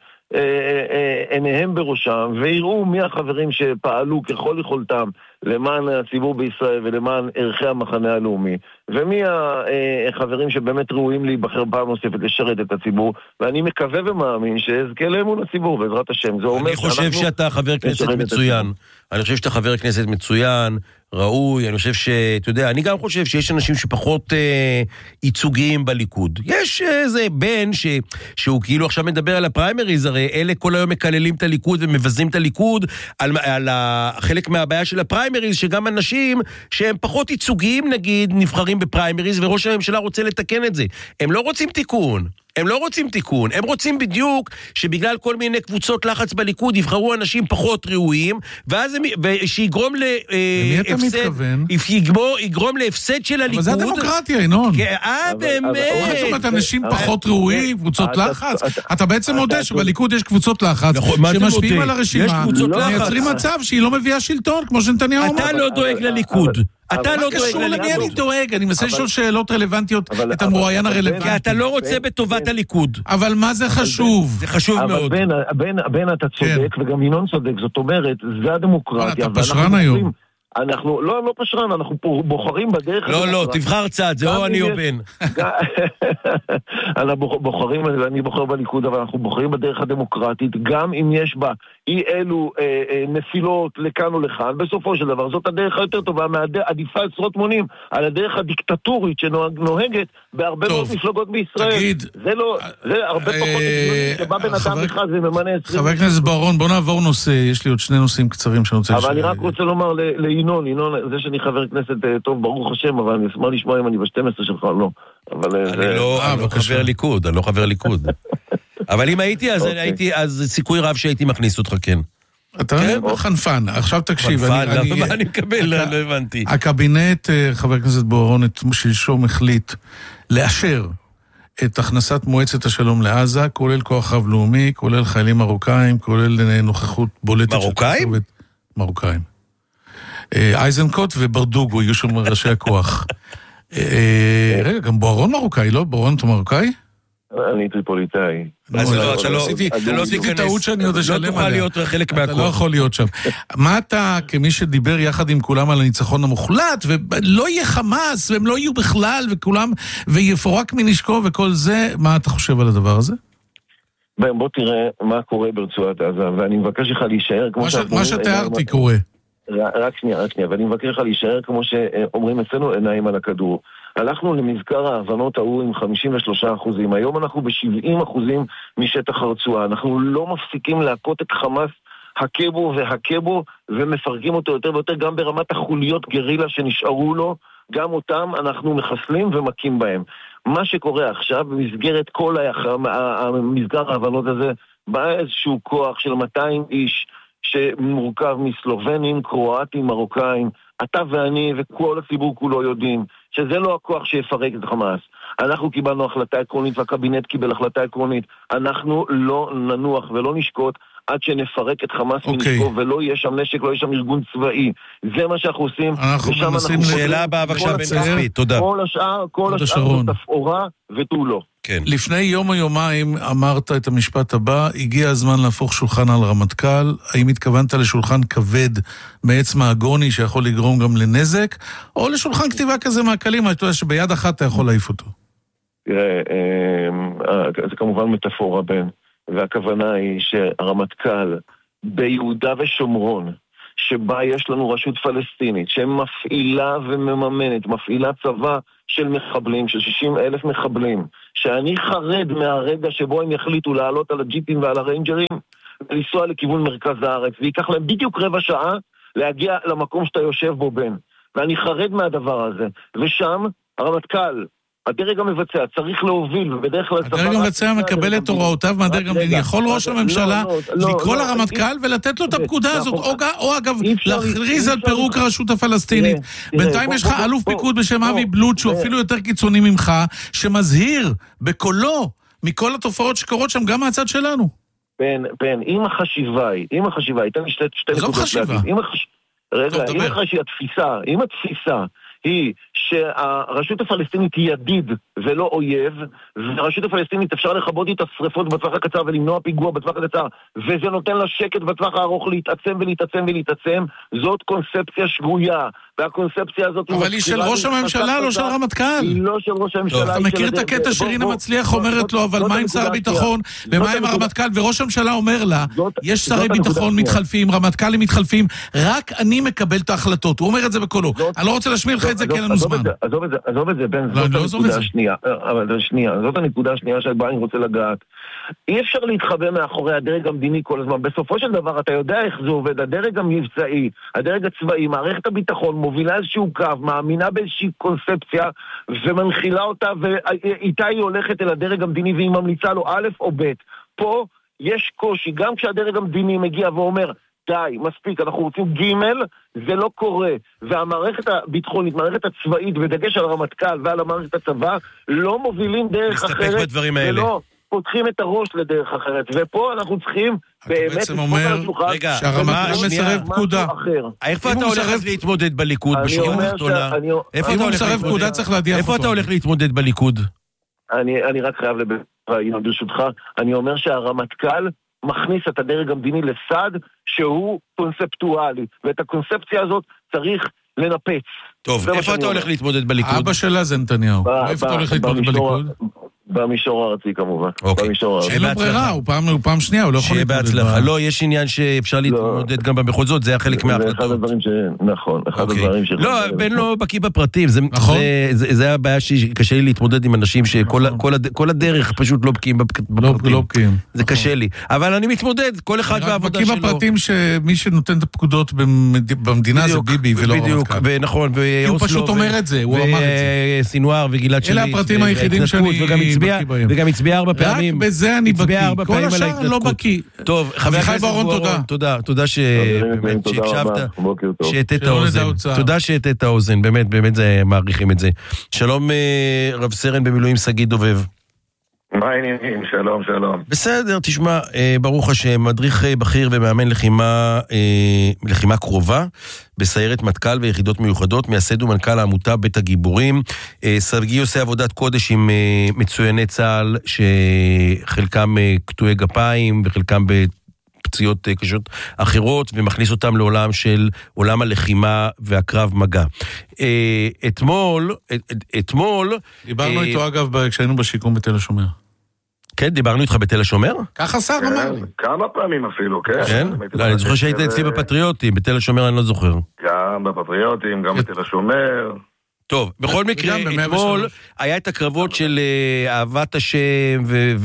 Speaker 13: עיניהם בראשם, ויראו מי החברים שפעלו ככל יכולתם למען הציבור בישראל ולמען ערכי המחנה הלאומי, ומי החברים שבאמת ראויים להיבחר פעם נוספת לשרת את הציבור, ואני מקווה ומאמין שאזכה לאמון הציבור בעזרת השם. זה אומר
Speaker 1: אני חושב שאתה חבר כנסת מצוין. אני חושב שאתה חבר כנסת מצוין, ראוי, אני חושב שאתה יודע, אני גם חושב שיש אנשים שפחות אה, ייצוגיים בליכוד. יש איזה בן ש, שהוא כאילו עכשיו מדבר על הפריימריז, הרי אלה כל היום מקללים את הליכוד ומבזים את הליכוד, על, על חלק מהבעיה של הפריימריז, שגם אנשים שהם פחות ייצוגיים נגיד, נבחרים בפריימריז, וראש הממשלה רוצה לתקן את זה. הם לא רוצים תיקון. הם לא רוצים תיקון, הם רוצים בדיוק שבגלל כל מיני קבוצות לחץ בליכוד יבחרו אנשים פחות ראויים, ואז הם, שיגרום להפסד, יגרום להפסד של הליכוד.
Speaker 2: אבל זה הדמוקרטיה, ינון.
Speaker 1: אה, באמת.
Speaker 2: זאת אומרת, אנשים פחות ראויים, קבוצות לחץ. אתה בעצם מודה שבליכוד יש קבוצות לחץ, שמשפיעים על הרשימה, מייצרים מצב שהיא לא מביאה שלטון, כמו שנתניהו אומר.
Speaker 1: אתה לא דואג לליכוד. אתה לא
Speaker 2: קשור למי אני דואג, אני מנסה לשאול שאלות רלוונטיות, את המרואיין הרלוונטי.
Speaker 1: כי אתה לא רוצה בטובת הליכוד.
Speaker 2: אבל מה זה חשוב?
Speaker 1: זה חשוב מאוד.
Speaker 13: אבל בן אתה צודק, וגם ינון צודק, זאת אומרת, זה הדמוקרטיה.
Speaker 2: אתה פשרן היום.
Speaker 13: אנחנו, לא, לא פשרן, אנחנו בוחרים בדרך...
Speaker 1: לא, לא, תבחר צד, זה או אני או בן.
Speaker 13: אנחנו בוחרים, אני בוחר בליכוד, אבל אנחנו בוחרים בדרך הדמוקרטית, גם אם יש בה אי אלו אה, אה, נפילות לכאן או לכאן, בסופו של דבר, זאת הדרך היותר טובה, עדיפה עשרות מונים, על הדרך הדיקטטורית שנוהגת בהרבה מאוד מפלגות בישראל.
Speaker 2: תגיד...
Speaker 13: זה לא, זה הרבה פחות הגיוני, שבא בן אדם אחד וממנה עשרים...
Speaker 2: חבר הכנסת בוארון, בוא נעבור נושא, יש לי עוד שני נושאים קצרים שאני רוצה...
Speaker 13: אבל אני רק רוצה לומר לינון, ינון, זה שאני חבר כנסת טוב, ברוך השם, אבל אני אשמח לשמוע אם אני ב-שתים עשרה שלך, לא.
Speaker 1: אני לא חבר ליכוד, אני לא חבר ליכוד. אבל אם הייתי, אז סיכוי רב שהייתי מכניס אותך, כן.
Speaker 2: אתה חנפן, עכשיו תקשיב.
Speaker 1: חנפן, מה אני מקבל? לא הבנתי.
Speaker 2: הקבינט, חבר הכנסת בוארון, שלשום החליט לאשר את הכנסת מועצת השלום לעזה, כולל כוח רב לאומי, כולל חיילים מרוקאים, כולל נוכחות בולטת.
Speaker 1: מרוקאים?
Speaker 2: מרוקאים. אייזנקוט וברדוגו, יהיו שם ראשי הכוח. רגע, גם בוארון מרוקאי, לא? בוארון אתה מרוקאי?
Speaker 13: אני טריפוליטאי.
Speaker 1: אז לא, אתה לא תיכנס, לא תוכל להיות חלק מהכוח.
Speaker 2: אתה לא יכול להיות שם. מה אתה, כמי שדיבר יחד עם כולם על הניצחון המוחלט, ולא יהיה חמאס, והם לא יהיו בכלל, וכולם, ויפורק מנשקו וכל זה, מה אתה חושב על הדבר הזה?
Speaker 13: בוא תראה מה קורה ברצועת עזה, ואני מבקש לך להישאר כמו שאנחנו...
Speaker 2: מה שתיארתי קורה.
Speaker 13: רק שנייה, רק שנייה, ואני מבקש לך להישאר כמו שאומרים אצלנו עיניים על הכדור. הלכנו למזכר ההבנות ההוא עם חמישים ושלושה אחוזים, היום אנחנו ב-שבעים אחוזים משטח הרצועה, אנחנו לא מפסיקים להכות את חמאס הקבו והקבו ומפרקים אותו יותר ויותר גם ברמת החוליות גרילה שנשארו לו, גם אותם אנחנו מחסלים ומכים בהם. מה שקורה עכשיו במסגרת כל המסגר ההבנות הזה, בא איזשהו כוח של מאתיים איש שמורכב מסלובנים, קרואטים, מרוקאים, אתה ואני וכל הציבור כולו יודעים שזה לא הכוח שיפרק את חמאס. אנחנו קיבלנו החלטה עקרונית והקבינט קיבל החלטה עקרונית. אנחנו לא ננוח ולא נשקוט עד שנפרק את חמאס okay. מנשקו ולא יהיה שם נשק, לא יהיה שם ארגון צבאי. זה מה שאנחנו עושים.
Speaker 2: אנחנו מנסים
Speaker 1: שאלה הבאה בבקשה בן כספי, תודה.
Speaker 13: כל השאר, כל השאר זה תפאורה ותו לא.
Speaker 1: כן.
Speaker 2: לפני יום או יומיים אמרת את המשפט הבא, הגיע הזמן להפוך שולחן על רמטכ"ל, האם התכוונת לשולחן כבד מעץ מהגוני שיכול לגרום גם לנזק, או לשולחן כתיבה כזה מהקלים, אתה יודע שביד אחת אתה יכול להעיף אותו?
Speaker 13: תראה, זה כמובן מטאפורה בן, והכוונה היא שהרמטכ"ל ביהודה ושומרון, שבה יש לנו רשות פלסטינית, שמפעילה ומממנת, מפעילה צבא של מחבלים, של שישים אלף מחבלים, שאני חרד מהרגע שבו הם יחליטו לעלות על הג'יפים ועל הריינג'רים, ולנסוע לכיוון מרכז הארץ, ויקח להם בדיוק רבע שעה להגיע למקום שאתה יושב בו בן. ואני חרד מהדבר הזה. ושם הרמטכ"ל, הדרג המבצע, צריך להוביל, ובדרך כלל...
Speaker 2: הדרג המבצע מקבל את הוראותיו מהדרג המדיני. יכול ראש הממשלה לקרוא לרמטכ"ל ולתת לו את הפקודה הזאת, או אגב, להכריז על פירוק הרשות הפלסטינית. בינתיים יש לך אלוף פיקוד בשם אבי בלוט, שהוא אפילו יותר קיצוני ממך, שמזהיר בקולו מכל התופעות שקורות שם גם מהצד שלנו.
Speaker 13: בן, בן, אם החשיבה היא, אם החשיבה היא, תן לי שתי נקודות להגיד. רגע, אם התפיסה, אם התפיסה היא שהרשות הפלסטינית היא ידיד ולא אויב, והרשות הפלסטינית אפשר לכבות את השריפות בטווח הקצר ולמנוע פיגוע בטווח הקצר, וזה נותן לה שקט בטווח הארוך להתעצם ולהתעצם ולהתעצם, זאת קונספציה שגויה, והקונספציה הזאת...
Speaker 2: אבל היא של ראש הממשלה, לא של הרמטכ"ל.
Speaker 13: היא לא של ראש הממשלה.
Speaker 2: אתה מכיר את הקטע שרינה מצליח אומרת לו, אבל מה עם שר הביטחון, ומה עם הרמטכ"ל, וראש הממשלה אומר לה, יש שרי ביטחון מתחלפים, רמטכ"לים מתחלפים, רק אני מקבל את ההחלטות. הוא אומר את זה בקולו. אני לא רוצה להשמיע לך את זה כי אין לנו זמן.
Speaker 13: עזוב את זה, בן, זאת הנקודה השנייה. אבל שנייה, זאת הנקודה השנייה שבה אני רוצה לגעת. אי אפשר להתחבא מאחורי הדרג המדיני כל הזמן. בסופו של דבר, אתה יודע איך זה עובד. הדרג המבצעי, הדרג הצבאי, מערכת הביטחון, מובילה איזשהו קו, מאמינה באיזושהי קונספציה, ומנחילה אותה, ואיתה היא הולכת אל הדרג המדיני, והיא ממליצה לו א' או ב'. פה יש קושי, גם כשהדרג המדיני מגיע ואומר, די, מספיק, אנחנו רוצים ג' זה לא קורה, והמערכת הביטחונית, מערכת הצבאית, בדגש על הרמטכ"ל ועל המערכת הצבא, לא מובילים דרך אחרת, ולא פותחים את הראש לדרך אחרת, ופה אנחנו צריכים באמת...
Speaker 2: אתה בעצם אומר, רגע, שהרמטכ"ל מסרב פקודה.
Speaker 1: איפה אתה הולך להתמודד בליכוד בשורה התחתונה?
Speaker 2: איפה אתה מסרב פקודה צריך להדיח אותו?
Speaker 1: איפה אתה הולך להתמודד בליכוד?
Speaker 13: אני רק חייב לבוא, ברשותך, אני אומר שהרמטכ"ל מכניס את הדרג המדיני לסד שהוא קונספטואלי, ואת הקונספציה הזאת צריך לנפץ.
Speaker 1: טוב, איפה אתה הולך להתמודד בליכוד?
Speaker 2: אבא שלה זה נתניהו. איפה אתה הולך להתמודד בליכוד?
Speaker 13: במישור הארצי כמובן.
Speaker 2: אין לו ברירה, הוא פעם שנייה, הוא לא יכול
Speaker 1: להתמודד. שיהיה בהצלחה. לא, יש עניין שאפשר להתמודד גם במחוזות, זה היה חלק מההחלטות.
Speaker 13: זה אחד הדברים ש... נכון, אחד הדברים ש...
Speaker 1: לא, בן לא בקיא בפרטים, זה היה הבעיה שקשה לי להתמודד עם אנשים שכל הדרך פשוט לא בקיאים בפרטים. זה קשה לי. אבל אני מתמודד, כל אחד והעבודה שלו.
Speaker 2: בקיא בפרטים שמי שנותן את הפקודות במדינה זה ביבי ולא הרמטכ"ל.
Speaker 1: ונכון,
Speaker 2: הוא פשוט אומר את זה, הוא אמר את זה.
Speaker 1: וסינואר וגלעד שליט.
Speaker 2: אלה הפרטים היחידים שאני
Speaker 1: וגם הצביע ארבע פעמים.
Speaker 2: רק בזה אני בקיא, כל השאר לא בקיא.
Speaker 1: טוב, חבר הכנסת בוארון, תודה. תודה שהקשבת, שהתת האוזן. תודה שהתת האוזן, באמת, באמת מעריכים את זה. שלום רב סרן במילואים שגיא דובב.
Speaker 13: מה העניינים? שלום, שלום.
Speaker 1: בסדר, תשמע, ברוך השם, מדריך בכיר ומאמן לחימה, לחימה קרובה, בסיירת מטכ"ל ויחידות מיוחדות, מייסד ומנכ"ל העמותה בית הגיבורים. סרגי עושה עבודת קודש עם מצויני צה"ל, שחלקם קטועי גפיים וחלקם בפציעות קשות אחרות, ומכניס אותם לעולם של עולם הלחימה והקרב מגע. אתמול, אתמול...
Speaker 2: דיברנו איתו אגב כשהיינו בשיקום בתל השומר.
Speaker 1: כן, דיברנו איתך בתל השומר?
Speaker 2: ככה שר אמר לי.
Speaker 13: כמה פעמים אפילו, כן.
Speaker 1: כן? לא, אני זוכר שהיית אצלי בפטריוטים, בתל השומר אני לא זוכר.
Speaker 13: גם בפטריוטים, גם בתל השומר.
Speaker 1: טוב, בכל מקרה, אתמול היה את הקרבות של אהבת השם,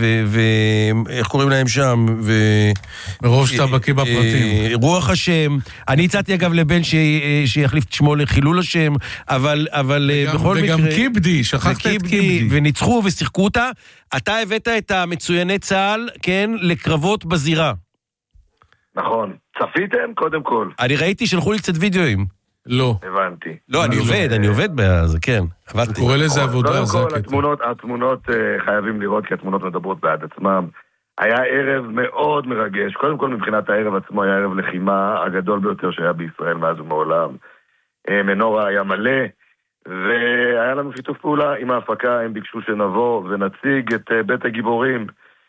Speaker 1: ואיך קוראים להם שם?
Speaker 2: מרוב שאתה בקיא בפרטים.
Speaker 1: רוח השם. אני הצעתי אגב לבן שיחליף את שמו לחילול השם, אבל בכל מקרה...
Speaker 2: וגם קיבדי, שכחת את קיבדי.
Speaker 1: וניצחו ושיחקו אותה. אתה הבאת את המצויני צה"ל, כן, לקרבות בזירה.
Speaker 13: נכון. צפיתם? קודם כל.
Speaker 1: אני ראיתי, שלחו לי קצת וידאוים.
Speaker 2: לא.
Speaker 13: הבנתי.
Speaker 1: לא, אני עובד, אני עובד בזה, כן. עבדתי.
Speaker 2: קורא לזה עבודה.
Speaker 13: קודם כל, התמונות, התמונות חייבים לראות, כי התמונות מדברות בעד עצמם. היה ערב מאוד מרגש. קודם כל, מבחינת הערב עצמו, היה ערב לחימה הגדול ביותר שהיה בישראל מאז ומעולם. מנורה היה מלא, והיה לנו שיתוף פעולה עם ההפקה. הם ביקשו שנבוא ונציג את בית הגיבורים.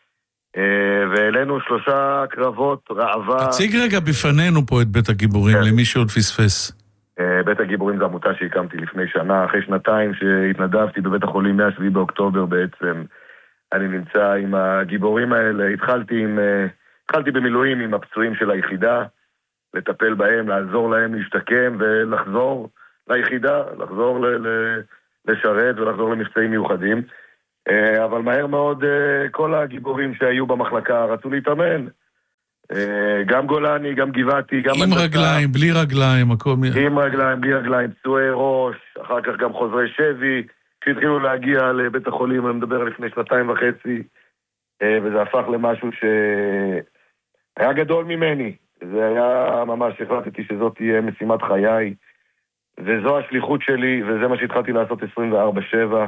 Speaker 13: ואלינו שלושה קרבות ראווה.
Speaker 2: תציג רגע בפנינו פה את בית הגיבורים, למי שעוד פספס.
Speaker 13: בית הגיבורים זה עמותה שהקמתי לפני שנה, אחרי שנתיים שהתנדבתי בבית החולים מהשביעי באוקטובר בעצם. אני נמצא עם הגיבורים האלה, התחלתי, עם, התחלתי במילואים עם הפצועים של היחידה, לטפל בהם, לעזור להם להשתקם ולחזור ליחידה, לחזור ל- ל- לשרת ולחזור למבצעים מיוחדים. אבל מהר מאוד כל הגיבורים שהיו במחלקה רצו להתאמן. גם גולני, גם גבעתי, גם...
Speaker 2: עם רגליים, בלי רגליים, הכל...
Speaker 13: עם רגליים, בלי רגליים, פצועי ראש, אחר כך גם חוזרי שבי, כשהתחילו להגיע לבית החולים, אני מדבר לפני שנתיים וחצי, וזה הפך למשהו שהיה גדול ממני. זה היה ממש, החלטתי שזאת תהיה משימת חיי, וזו השליחות שלי, וזה מה שהתחלתי לעשות עשרים וארבע שבע.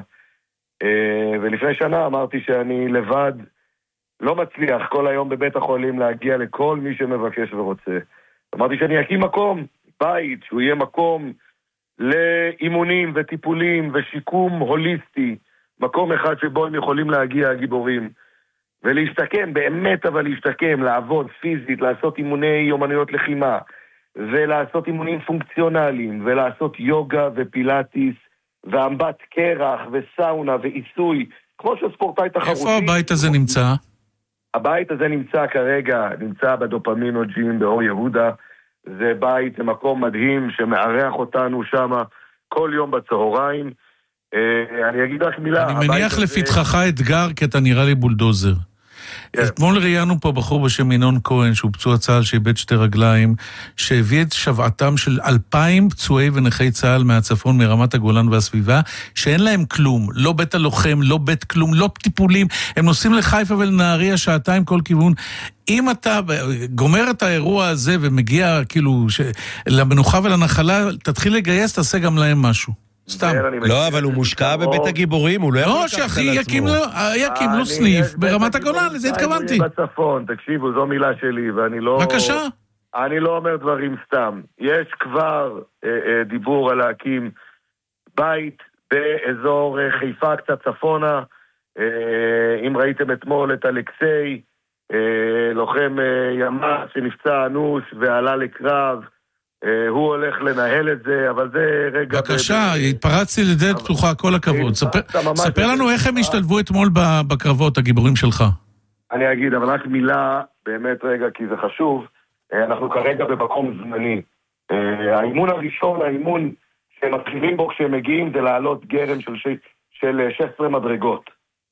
Speaker 13: ולפני שנה אמרתי שאני לבד, לא מצליח כל היום בבית החולים להגיע לכל מי שמבקש ורוצה. אמרתי שאני אקים מקום, בית, שהוא יהיה מקום לאימונים וטיפולים ושיקום הוליסטי, מקום אחד שבו הם יכולים להגיע הגיבורים, ולהשתקם, באמת אבל להשתקם, לעבוד פיזית, לעשות אימוני יומנויות לחימה, ולעשות אימונים פונקציונליים, ולעשות יוגה ופילאטיס, ואמבט קרח וסאונה ועיסוי, כמו שספורטאי תחרותי.
Speaker 2: איפה הבית הזה נמצא?
Speaker 13: הבית הזה נמצא כרגע, נמצא בדופמינו ג'ים באור יהודה. זה בית, זה מקום מדהים שמארח אותנו שם כל יום בצהריים. אני אגיד רק מילה.
Speaker 2: אני מניח לפתחך אתגר, כי אתה נראה לי בולדוזר. אתמול ראיינו פה בחור בשם ינון כהן, שהוא פצוע צה"ל שאיבד שתי רגליים, שהביא את שבעתם של אלפיים פצועי ונכי צה"ל מהצפון, מרמת הגולן והסביבה, שאין להם כלום, לא בית הלוחם, לא בית כלום, לא טיפולים, הם נוסעים לחיפה ולנהריה שעתיים כל כיוון. אם אתה גומר את האירוע הזה ומגיע כאילו למנוחה ולנחלה, תתחיל לגייס, תעשה גם להם משהו. סתם.
Speaker 1: לא, אבל הוא מושקע בבית הגיבורים, הוא לא יכול לקחת על עצמו.
Speaker 2: לא, שאחי יקים לו סניף ברמת הגולן, לזה התכוונתי.
Speaker 13: בצפון, תקשיבו, זו מילה שלי, ואני לא...
Speaker 2: בבקשה.
Speaker 13: אני לא אומר דברים סתם. יש כבר דיבור על להקים בית באזור חיפה קצת צפונה. אם ראיתם אתמול את אלכסי, לוחם ימ"ס שנפצע אנוש ועלה לקרב, הוא הולך לנהל את זה, אבל זה רגע...
Speaker 2: בבקשה, התפרצתי לדלת פתוחה, כל הכבוד. ספר לנו איך הם השתלבו אתמול בקרבות, הגיבורים שלך.
Speaker 13: אני אגיד, אבל רק מילה, באמת רגע, כי זה חשוב. אנחנו כרגע במקום זמני. האימון הראשון, האימון שמתחילים בו כשהם מגיעים, זה לעלות גרם של שש עשרה מדרגות.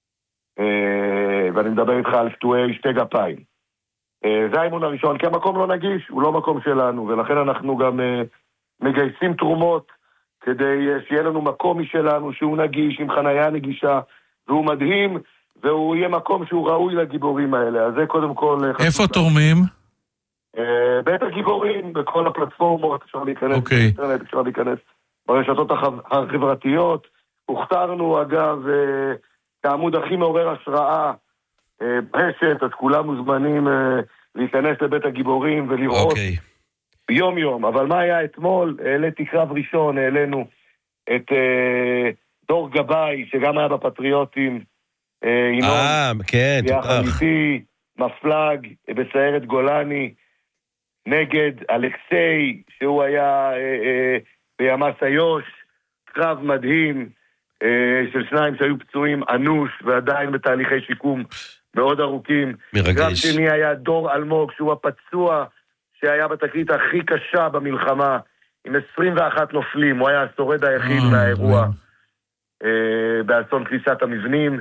Speaker 13: ואני מדבר איתך על פצועי שתי גפיים. זה האימון הראשון, כי המקום לא נגיש, הוא לא מקום שלנו, ולכן אנחנו גם מגייסים תרומות כדי שיהיה לנו מקום משלנו שהוא נגיש, עם חנייה נגישה, והוא מדהים, והוא יהיה מקום שהוא ראוי לגיבורים האלה. אז זה קודם כל...
Speaker 2: איפה תורמים?
Speaker 13: בית הגיבורים, בכל הפלטפורמות, אפשר להיכנס באינטרנט, אפשר להיכנס ברשתות החברתיות. הוכתרנו, אגב,
Speaker 14: העמוד הכי מעורר השראה ברשת, אז כולם מוזמנים להיכנס לבית הגיבורים ולראות
Speaker 1: אוקיי.
Speaker 14: יום יום. אבל מה היה אתמול? העליתי קרב ראשון, העלינו את דור גבאי, שגם היה בפטריוטים,
Speaker 1: אה, כן,
Speaker 14: יחד איתי, מפלג בסיירת גולני, נגד אלכסי, שהוא היה אה, אה, בימ"ס איו"ש, קרב מדהים אה, של שניים שהיו פצועים אנוש ועדיין בתהליכי שיקום מאוד ארוכים.
Speaker 1: מרגש.
Speaker 14: קרב שני היה דור אלמוג, שהוא הפצוע שהיה בתקרית הכי קשה במלחמה, עם עשרים ואחת נופלים, הוא היה השורד היחיד
Speaker 2: אה,
Speaker 14: מהאירוע אה, באסון קריסת המבנים,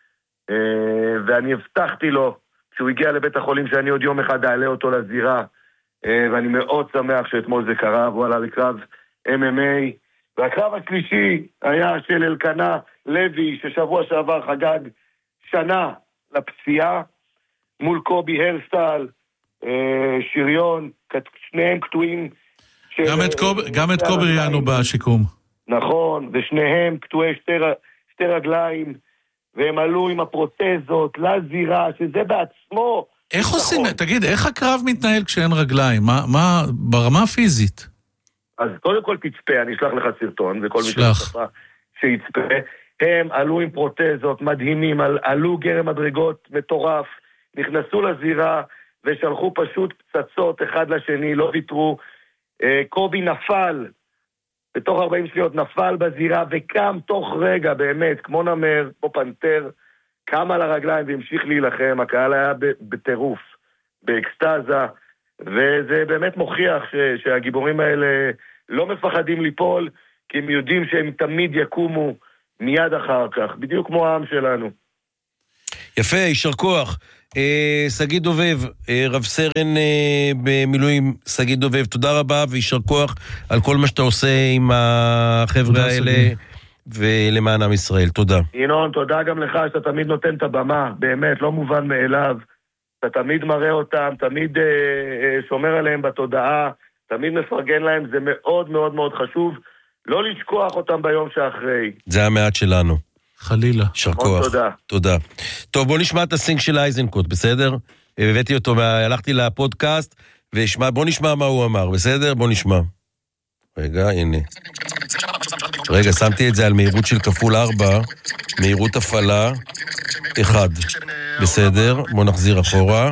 Speaker 14: אה, ואני הבטחתי לו, כשהוא הגיע לבית החולים, שאני עוד יום אחד אעלה אותו לזירה, ואני מאוד שמח שאתמול זה קרה, והוא עלה לקרב אם אם איי, והקרב השלישי היה של אלקנה לוי, ששבוע שעבר חגג שנה לפציעה, מול קובי הרסטל, שריון, שניהם קטועים.
Speaker 2: גם את קובי, גם את קובי ראינו בשיקום.
Speaker 14: נכון, ושניהם קטועי שתי, שתי רגליים, והם עלו עם הפרוטזות לזירה, שזה בעצמו...
Speaker 2: איך עושים, תגיד, איך הקרב מתנהל כשאין רגליים? מה, מה, ברמה הפיזית?
Speaker 14: אז קודם כל תצפה, אני אשלח לך סרטון, וכל מי שצפה שיצפה. הם עלו עם פרוטזות מדהימים, עלו גרם מדרגות מטורף, נכנסו לזירה, ושלחו פשוט פצצות אחד לשני, לא ויתרו. קובי נפל, בתוך ארבעים שניות נפל בזירה, וקם תוך רגע, באמת, כמו נמר, כמו פנתר, קם על הרגליים והמשיך להילחם. הקהל היה בטירוף, באקסטאזה, וזה באמת מוכיח ש- שהגיבורים האלה לא מפחדים ליפול, כי הם יודעים שהם תמיד יקומו מיד אחר כך, בדיוק כמו העם שלנו.
Speaker 1: יפה, יישר כוח. סגי דובב, רב סרן במילואים, סגי דובב, תודה רבה ויישר כוח על כל מה שאתה עושה עם החבר'ה האלה ולמען עם ישראל. תודה.
Speaker 14: ינון, תודה גם לך שאתה תמיד נותן את הבמה, באמת, לא מובן מאליו. אתה תמיד מראה אותם, תמיד שומר עליהם בתודעה, תמיד מפרגן להם, זה מאוד מאוד מאוד חשוב. לא לשכוח אותם ביום שאחרי.
Speaker 1: זה המעט שלנו.
Speaker 2: חלילה.
Speaker 1: יישר כוח.
Speaker 14: תודה.
Speaker 1: תודה. טוב, בוא נשמע את הסינג של אייזנקוט, בסדר? הבאתי אותו, הלכתי לפודקאסט, ובוא נשמע מה הוא אמר, בסדר? בוא נשמע. רגע, הנה. רגע, שמתי את זה על מהירות של כפול ארבע, מהירות הפעלה, אחד. בסדר? בוא נחזיר אחורה.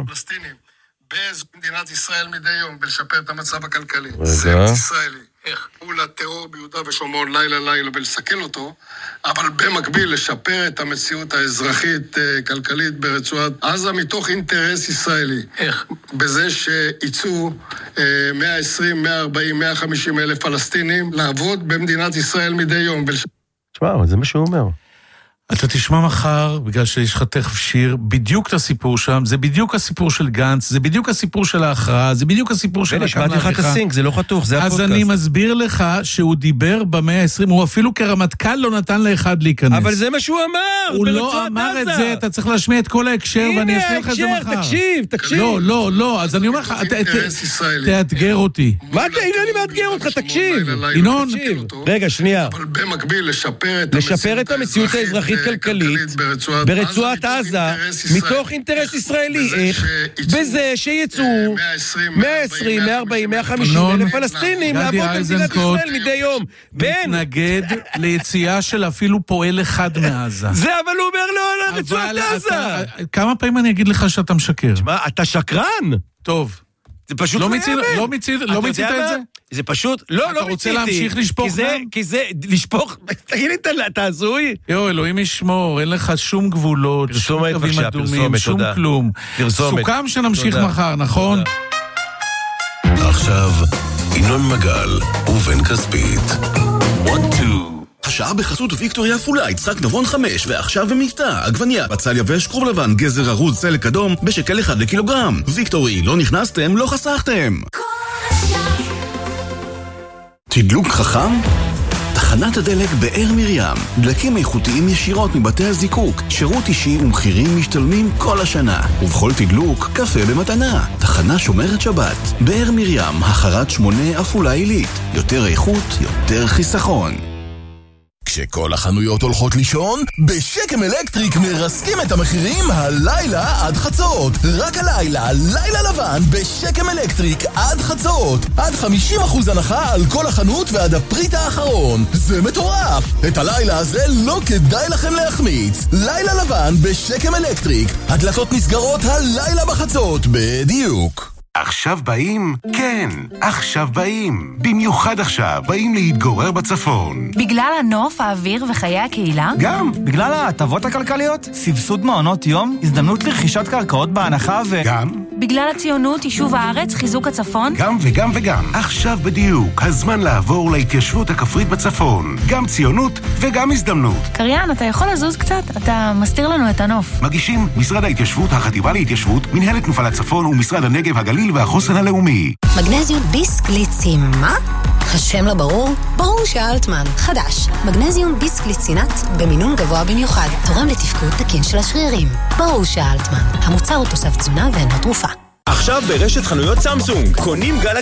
Speaker 8: במדינת ישראל מדי יום, ולשפר את המצב הכלכלי.
Speaker 1: רגע.
Speaker 8: זה ישראלי. איך? מול הטרור ביהודה ושומרון לילה לילה ולסכן אותו, אבל במקביל לשפר את המציאות האזרחית כלכלית ברצועת עזה מתוך אינטרס ישראלי. איך? בזה שיצאו מאה ועשרים, מאה וארבעים, מאה וחמישים אלף פלסטינים לעבוד במדינת ישראל מדי יום.
Speaker 1: תשמע, זה מה שהוא אומר.
Speaker 2: אתה תשמע מחר, בגלל שיש לך תכף שיר, בדיוק את הסיפור שם, זה בדיוק הסיפור של גנץ, זה בדיוק הסיפור של ההכרעה, זה בדיוק הסיפור של...
Speaker 1: שמעתי לך את הסינק, זה לא חתוך, זה הפודקאסט.
Speaker 2: אז אני מסביר לך שהוא דיבר במאה ה-עשרים, הוא אפילו כרמטכ"ל לא נתן לאחד להיכנס.
Speaker 1: אבל זה מה שהוא אמר,
Speaker 2: הוא לא אמר את זה, אתה צריך להשמיע את כל ההקשר, ואני אשמיע לך את זה מחר.
Speaker 1: הנה, תקשיב, תקשיב.
Speaker 2: לא, לא, לא, אז אני אומר לך, תאתגר אותי.
Speaker 1: מה אתה, הנה אני מאתגר אותך, תקשיב.
Speaker 2: ינון,
Speaker 1: רגע, שנייה.
Speaker 8: אבל במקביל
Speaker 1: לשפר את המציאות האזרחית כלכלית ברצועת עזה מתוך אינטרס ישראלי. איך? בזה שיצאו מאה ועשרים, מאה וארבעים, מאה וחמישים אלף פלסטינים לעבוד במדינת ישראל מדי יום.
Speaker 2: מתנגד ליציאה של אפילו פועל אחד מעזה.
Speaker 1: זה אבל הוא אומר לו על רצועת עזה.
Speaker 2: כמה פעמים אני אגיד לך שאתה משקר?
Speaker 1: אתה שקרן.
Speaker 2: טוב.
Speaker 1: זה פשוט
Speaker 2: לא מיצית, לא מיצית, לא מיצית את זה?
Speaker 1: זה פשוט, לא, לא מיציתי.
Speaker 2: אתה רוצה להמשיך לשפוך דם?
Speaker 1: כי זה, לשפוך, תגיד לי, אתה הזוי?
Speaker 2: יו, אלוהים ישמור, אין לך שום גבולות, שום קווים אדומים, שום כלום. סוכם שנמשיך מחר, נכון?
Speaker 9: עכשיו, ינון מגל ובן כספית. השעה בחסות ויקטוריה פולה, יצחק נבון חמש, ועכשיו במבטא, עגבניה, בצל יבש, קרוב לבן, גזר ארוז, סלק אדום, בשקל אחד לקילוגרם. ויקטורי, לא נכנסתם, לא חסכתם. תדלוק חכם? תחנת הדלק באר מרים. דלקים איכותיים ישירות מבתי הזיקוק, שירות אישי ומחירים משתלמים כל השנה. ובכל תדלוק, קפה במתנה. תחנה שומרת שבת. באר מרים, החרת שמונה אפולה עילית. יותר איכות, יותר חיסכון.
Speaker 15: וכשכל החנויות הולכות לישון, בשקם אלקטריק מרסקים את המחירים הלילה עד חצות. רק הלילה, לילה לבן בשקם אלקטריק עד חצות. עד חמישים אחוז הנחה על כל החנות ועד הפריט האחרון. זה מטורף! את הלילה הזה לא כדאי לכם להחמיץ. לילה לבן בשקם אלקטריק. הדלתות נסגרות הלילה בחצות. בדיוק.
Speaker 16: עכשיו באים? כן, עכשיו באים. במיוחד עכשיו באים להתגורר בצפון.
Speaker 17: בגלל הנוף, האוויר וחיי הקהילה?
Speaker 16: גם.
Speaker 18: בגלל ההטבות הכלכליות, סבסוד מעונות יום, הזדמנות לרכישת קרקעות בהנחה ו...
Speaker 16: גם.
Speaker 17: בגלל הציונות, יישוב הארץ, חיזוק הצפון?
Speaker 16: גם וגם וגם. עכשיו בדיוק, הזמן לעבור להתיישבות הכפרית בצפון. גם ציונות וגם הזדמנות.
Speaker 17: קריין, אתה יכול לזוז קצת? אתה מסתיר לנו את הנוף.
Speaker 16: מגישים משרד ההתיישבות, החטיבה להתיישבות, מנהלת תנופה לצפון ומשרד הנגב, הגליל והחוסן הלאומי.
Speaker 19: מגנזיום ביסקליצין, מה? השם לא ברור? ברור שאלטמן. חדש. מגנזיום ביסקליצינט במינון גבוה במיוחד. תורם לתפקוד תקין של השרירים. ברור שאלטמן. המוצר הוא תוסף תזונה ואינו תרופה.
Speaker 20: עכשיו ברשת חנויות סמסונג, קונים גלקסי